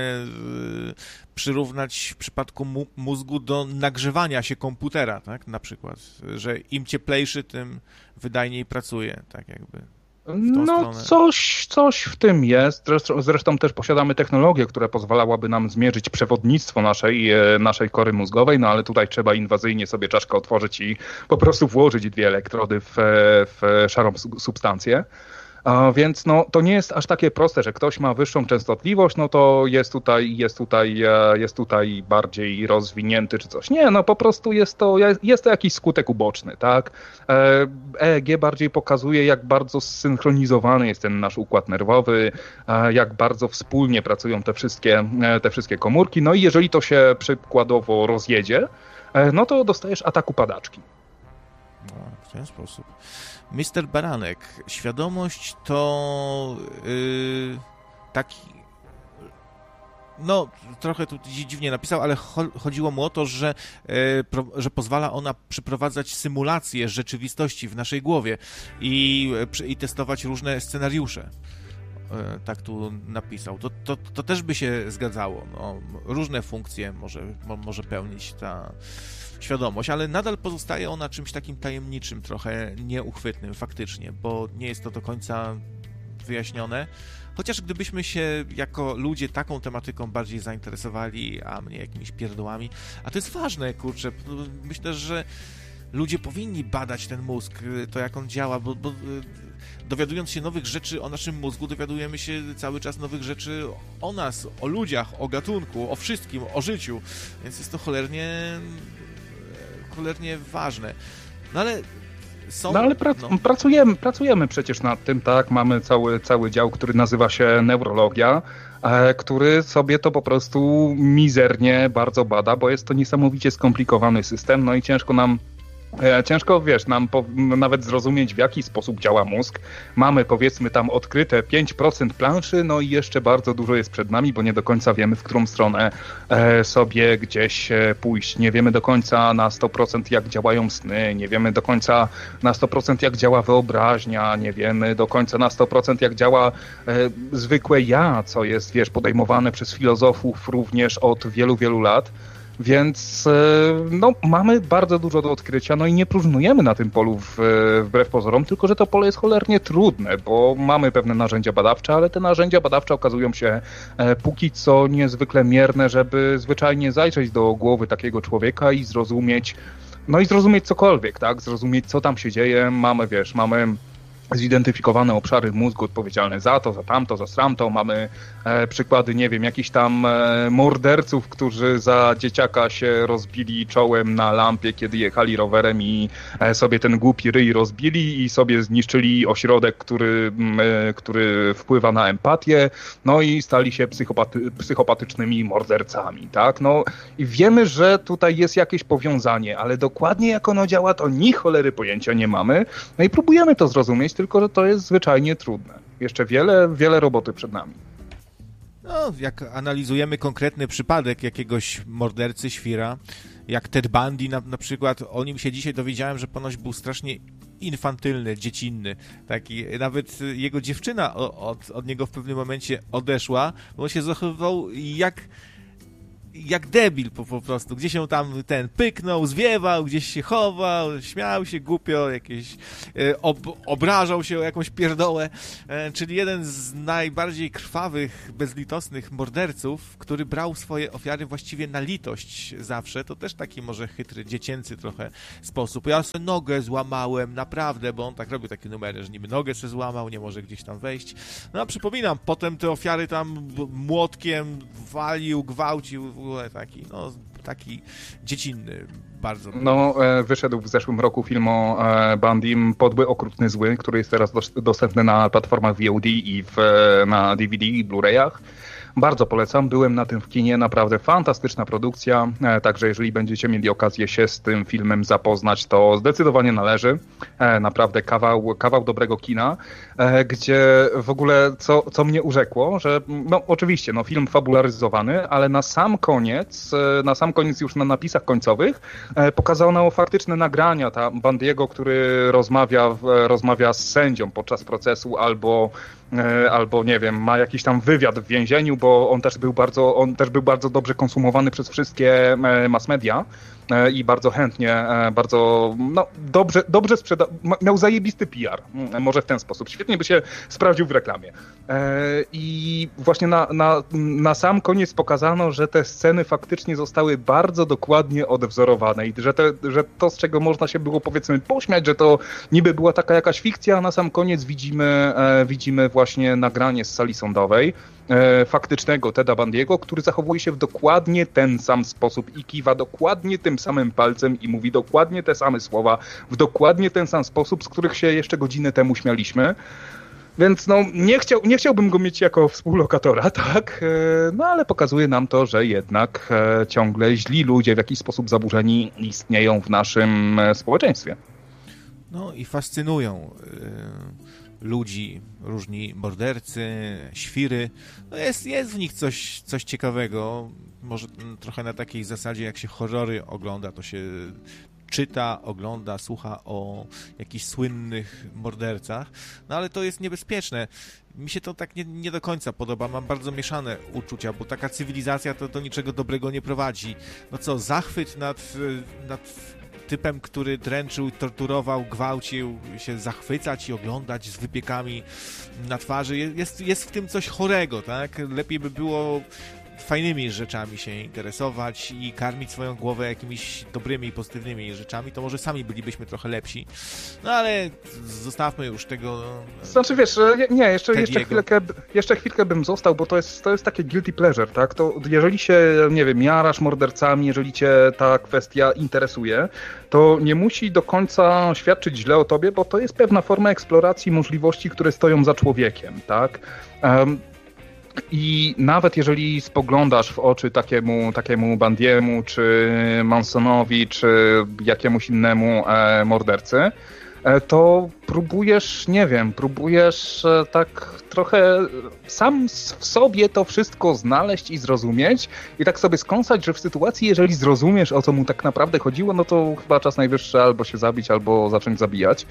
przyrównać w przypadku mózgu do nagrzewania się komputera, tak? Na przykład, że im cieplejszy, tym wydajniej pracuje, tak jakby. No coś, coś w tym jest. Zresztą, zresztą też posiadamy technologię, która pozwalałaby nam zmierzyć przewodnictwo naszej, naszej kory mózgowej, no ale tutaj trzeba inwazyjnie sobie czaszkę otworzyć i po prostu włożyć dwie elektrody w, w szarą substancję. A więc no, to nie jest aż takie proste, że ktoś ma wyższą częstotliwość, no to jest tutaj, jest tutaj, jest tutaj bardziej rozwinięty czy coś. Nie, no po prostu jest to, jest to jakiś skutek uboczny, tak? E E G bardziej pokazuje, jak bardzo zsynchronizowany jest ten nasz układ nerwowy, jak bardzo wspólnie pracują te wszystkie, te wszystkie komórki. No i jeżeli to się przykładowo rozjedzie, no to dostajesz ataku padaczki. No, w ten sposób. mister Baranek, świadomość to yy, taki, no trochę tu dziwnie napisał, ale cho- chodziło mu o to, że, yy, pro, że pozwala ona przeprowadzać symulacje rzeczywistości w naszej głowie i, yy, i testować różne scenariusze. Yy, tak tu napisał. To, to, to też by się zgadzało. No, różne funkcje może, mo, może pełnić ta świadomość, ale nadal pozostaje ona czymś takim tajemniczym, trochę nieuchwytnym faktycznie, bo nie jest to do końca wyjaśnione. Chociaż gdybyśmy się jako ludzie taką tematyką bardziej zainteresowali, a mnie jakimiś pierdołami, a to jest ważne, kurczę, myślę, że ludzie powinni badać ten mózg, to jak on działa, bo, bo dowiadując się nowych rzeczy o naszym mózgu, dowiadujemy się cały czas nowych rzeczy o nas, o ludziach, o gatunku, o wszystkim, o życiu, więc jest to cholernie cholernie ważne. No ale są... No ale prac- no. pracujemy, pracujemy przecież nad tym, tak? Mamy cały, cały dział, który nazywa się neurologia, e, który sobie to po prostu mizernie bardzo bada, bo jest to niesamowicie skomplikowany system, no i ciężko nam Ciężko, wiesz, nam po, nawet zrozumieć, w jaki sposób działa mózg. Mamy, powiedzmy, tam odkryte pięć procent planszy, no i jeszcze bardzo dużo jest przed nami, bo nie do końca wiemy, w którą stronę e, sobie gdzieś e, pójść. Nie wiemy do końca na sto procent, jak działają sny, nie wiemy do końca na sto procent, jak działa wyobraźnia, nie wiemy do końca na sto procent, jak działa e, zwykłe ja, co jest, wiesz, podejmowane przez filozofów również od wielu, wielu lat. Więc no, mamy bardzo dużo do odkrycia, no i nie próżnujemy na tym polu w, wbrew pozorom, tylko że to pole jest cholernie trudne, bo mamy pewne narzędzia badawcze, ale te narzędzia badawcze okazują się e, póki co niezwykle mierne, żeby zwyczajnie zajrzeć do głowy takiego człowieka i zrozumieć, no i zrozumieć cokolwiek, tak? Zrozumieć, co tam się dzieje. Mamy, wiesz, mamy zidentyfikowane obszary mózgu odpowiedzialne za to, za tamto, za sramto. Mamy e, przykłady, nie wiem, jakichś tam e, morderców, którzy za dzieciaka się rozbili czołem na lampie, kiedy jechali rowerem i e, sobie ten głupi ryj rozbili i sobie zniszczyli ośrodek, który, e, który wpływa na empatię, no i stali się psychopaty, psychopatycznymi mordercami, tak? No i wiemy, że tutaj jest jakieś powiązanie, ale dokładnie jak ono działa, to ni cholery pojęcia nie mamy. No i próbujemy to zrozumieć, tylko że to jest zwyczajnie trudne. Jeszcze wiele, wiele roboty przed nami. No, jak analizujemy konkretny przypadek jakiegoś mordercy, świra, jak Ted Bundy na, na przykład, o nim się dzisiaj dowiedziałem, że ponoć był strasznie infantylny, dziecinny. Taki, nawet jego dziewczyna od, od niego w pewnym momencie odeszła, bo on się zachowywał jak... jak debil po, po prostu. Gdzieś się tam ten pyknął, zwiewał, gdzieś się chował, śmiał się głupio, jakieś e, ob, obrażał się o jakąś pierdołę. E, czyli jeden z najbardziej krwawych, bezlitosnych morderców, który brał swoje ofiary właściwie na litość zawsze. To też taki może chytry, dziecięcy trochę sposób. Ja sobie nogę złamałem, naprawdę, bo on tak robił takie numery, że niby nogę sobie złamał, nie może gdzieś tam wejść. No a przypominam, potem te ofiary tam młotkiem walił, gwałcił, taki, no, taki dziecinny bardzo. No, wyszedł w zeszłym roku film o Bundym, Podły, okrutny, zły, który jest teraz dostępny na platformach V O D i w, na D V D i Blu-rayach. Bardzo polecam, byłem na tym w kinie, naprawdę fantastyczna produkcja, także jeżeli będziecie mieli okazję się z tym filmem zapoznać, to zdecydowanie należy, naprawdę kawał, kawał dobrego kina, gdzie w ogóle co, co mnie urzekło, że no oczywiście, no film fabularyzowany, ale na sam koniec, na sam koniec już na napisach końcowych pokazano faktyczne nagrania ta Bundy'ego, który rozmawia, rozmawia z sędzią podczas procesu albo albo nie wiem, ma jakiś tam wywiad w więzieniu, bo on też był bardzo, on też był bardzo dobrze konsumowany przez wszystkie mass media i bardzo chętnie, bardzo no, dobrze, dobrze sprzedał, miał zajebisty P R, może w ten sposób. Świetnie by się sprawdził w reklamie. I właśnie na, na, na sam koniec pokazano, że te sceny faktycznie zostały bardzo dokładnie odwzorowane i że, te, że to, z czego można się było powiedzmy pośmiać, że to niby była taka jakaś fikcja, a na sam koniec widzimy, widzimy właśnie nagranie z sali sądowej faktycznego Teda Bundy'ego, który zachowuje się w dokładnie ten sam sposób i kiwa dokładnie tym samym palcem i mówi dokładnie te same słowa w dokładnie ten sam sposób, z których się jeszcze godzinę temu śmialiśmy. Więc no, nie, chciał, nie chciałbym go mieć jako współlokatora, tak? No ale pokazuje nam to, że jednak ciągle źli ludzie w jakiś sposób zaburzeni istnieją w naszym społeczeństwie. No i fascynują y, ludzi różni mordercy, świry. No jest, jest w nich coś, coś ciekawego. Może trochę na takiej zasadzie, jak się horrory ogląda, to się czyta, ogląda, słucha o jakichś słynnych mordercach, no ale to jest niebezpieczne. Mi się to tak nie, nie do końca podoba, mam bardzo mieszane uczucia, bo taka cywilizacja to do niczego dobrego nie prowadzi. No co, zachwyt nad, nad typem, który dręczył, torturował, gwałcił, się zachwycać i oglądać z wypiekami na twarzy. Jest, jest w tym coś chorego, tak? Lepiej by było fajnymi rzeczami się interesować i karmić swoją głowę jakimiś dobrymi, pozytywnymi rzeczami, to może sami bylibyśmy trochę lepsi. No ale zostawmy już tego... Znaczy wiesz, nie, jeszcze, jeszcze, chwilkę, jeszcze chwilkę bym został, bo to jest, to jest takie guilty pleasure, tak? To jeżeli się, nie wiem, jarasz mordercami, jeżeli cię ta kwestia interesuje, to nie musi do końca świadczyć źle o tobie, bo to jest pewna forma eksploracji możliwości, które stoją za człowiekiem, tak? Um, I nawet jeżeli spoglądasz w oczy takiemu, takiemu Bundiemu, czy Mansonowi, czy jakiemuś innemu e, mordercy, e, to próbujesz, nie wiem, próbujesz e, tak trochę sam w sobie to wszystko znaleźć i zrozumieć i tak sobie skąsać, że w sytuacji, jeżeli zrozumiesz, o co mu tak naprawdę chodziło, no to chyba czas najwyższy albo się zabić, albo zacząć zabijać.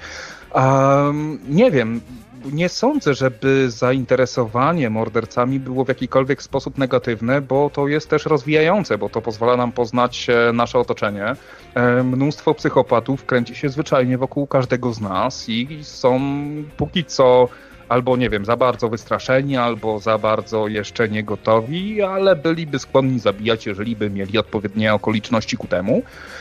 Um, nie wiem, nie sądzę, żeby zainteresowanie mordercami było w jakikolwiek sposób negatywne, bo to jest też rozwijające, bo to pozwala nam poznać nasze otoczenie. Mnóstwo psychopatów kręci się zwyczajnie wokół każdego z nas i są póki co albo, nie wiem, za bardzo wystraszeni, albo za bardzo jeszcze nie gotowi, ale byliby skłonni zabijać, jeżeli by mieli odpowiednie okoliczności ku temu.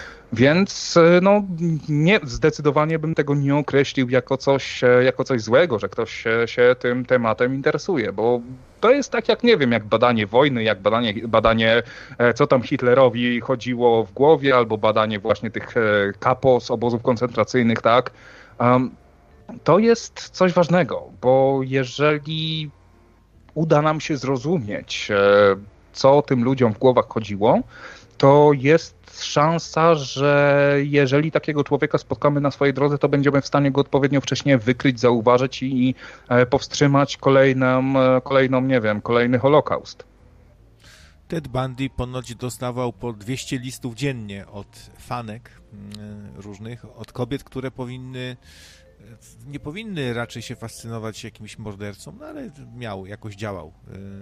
Więc no, nie, zdecydowanie bym tego nie określił jako coś, jako coś złego, że ktoś się, się tym tematem interesuje, bo to jest tak jak, nie wiem, jak badanie wojny, jak badanie, badanie co tam Hitlerowi chodziło w głowie, albo badanie właśnie tych kapo z obozów koncentracyjnych, tak. Um, to jest coś ważnego, bo jeżeli uda nam się zrozumieć, co tym ludziom w głowach chodziło, to jest szansa, że jeżeli takiego człowieka spotkamy na swojej drodze, to będziemy w stanie go odpowiednio wcześnie wykryć, zauważyć i powstrzymać kolejną, kolejną, nie wiem, kolejny Holokaust. Ted Bundy ponoć dostawał po dwieście listów dziennie od fanek różnych, od kobiet, które powinny, nie powinny raczej się fascynować jakimś mordercą, no ale miał, jakoś działał.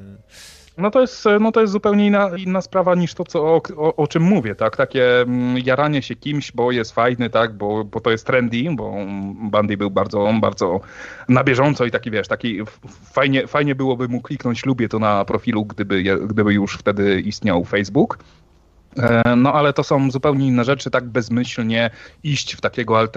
No to jest, no to jest zupełnie inna, inna sprawa niż to, co, o, o, o czym mówię, tak? Takie jaranie się kimś, bo jest fajny, tak? Bo, bo to jest trendy, bo Bundy był bardzo, bardzo na bieżąco i taki, wiesz, taki fajnie, fajnie byłoby mu kliknąć lubię to na profilu, gdyby, gdyby już wtedy istniał Facebook. No ale to są zupełnie inne rzeczy, tak bezmyślnie iść w takiego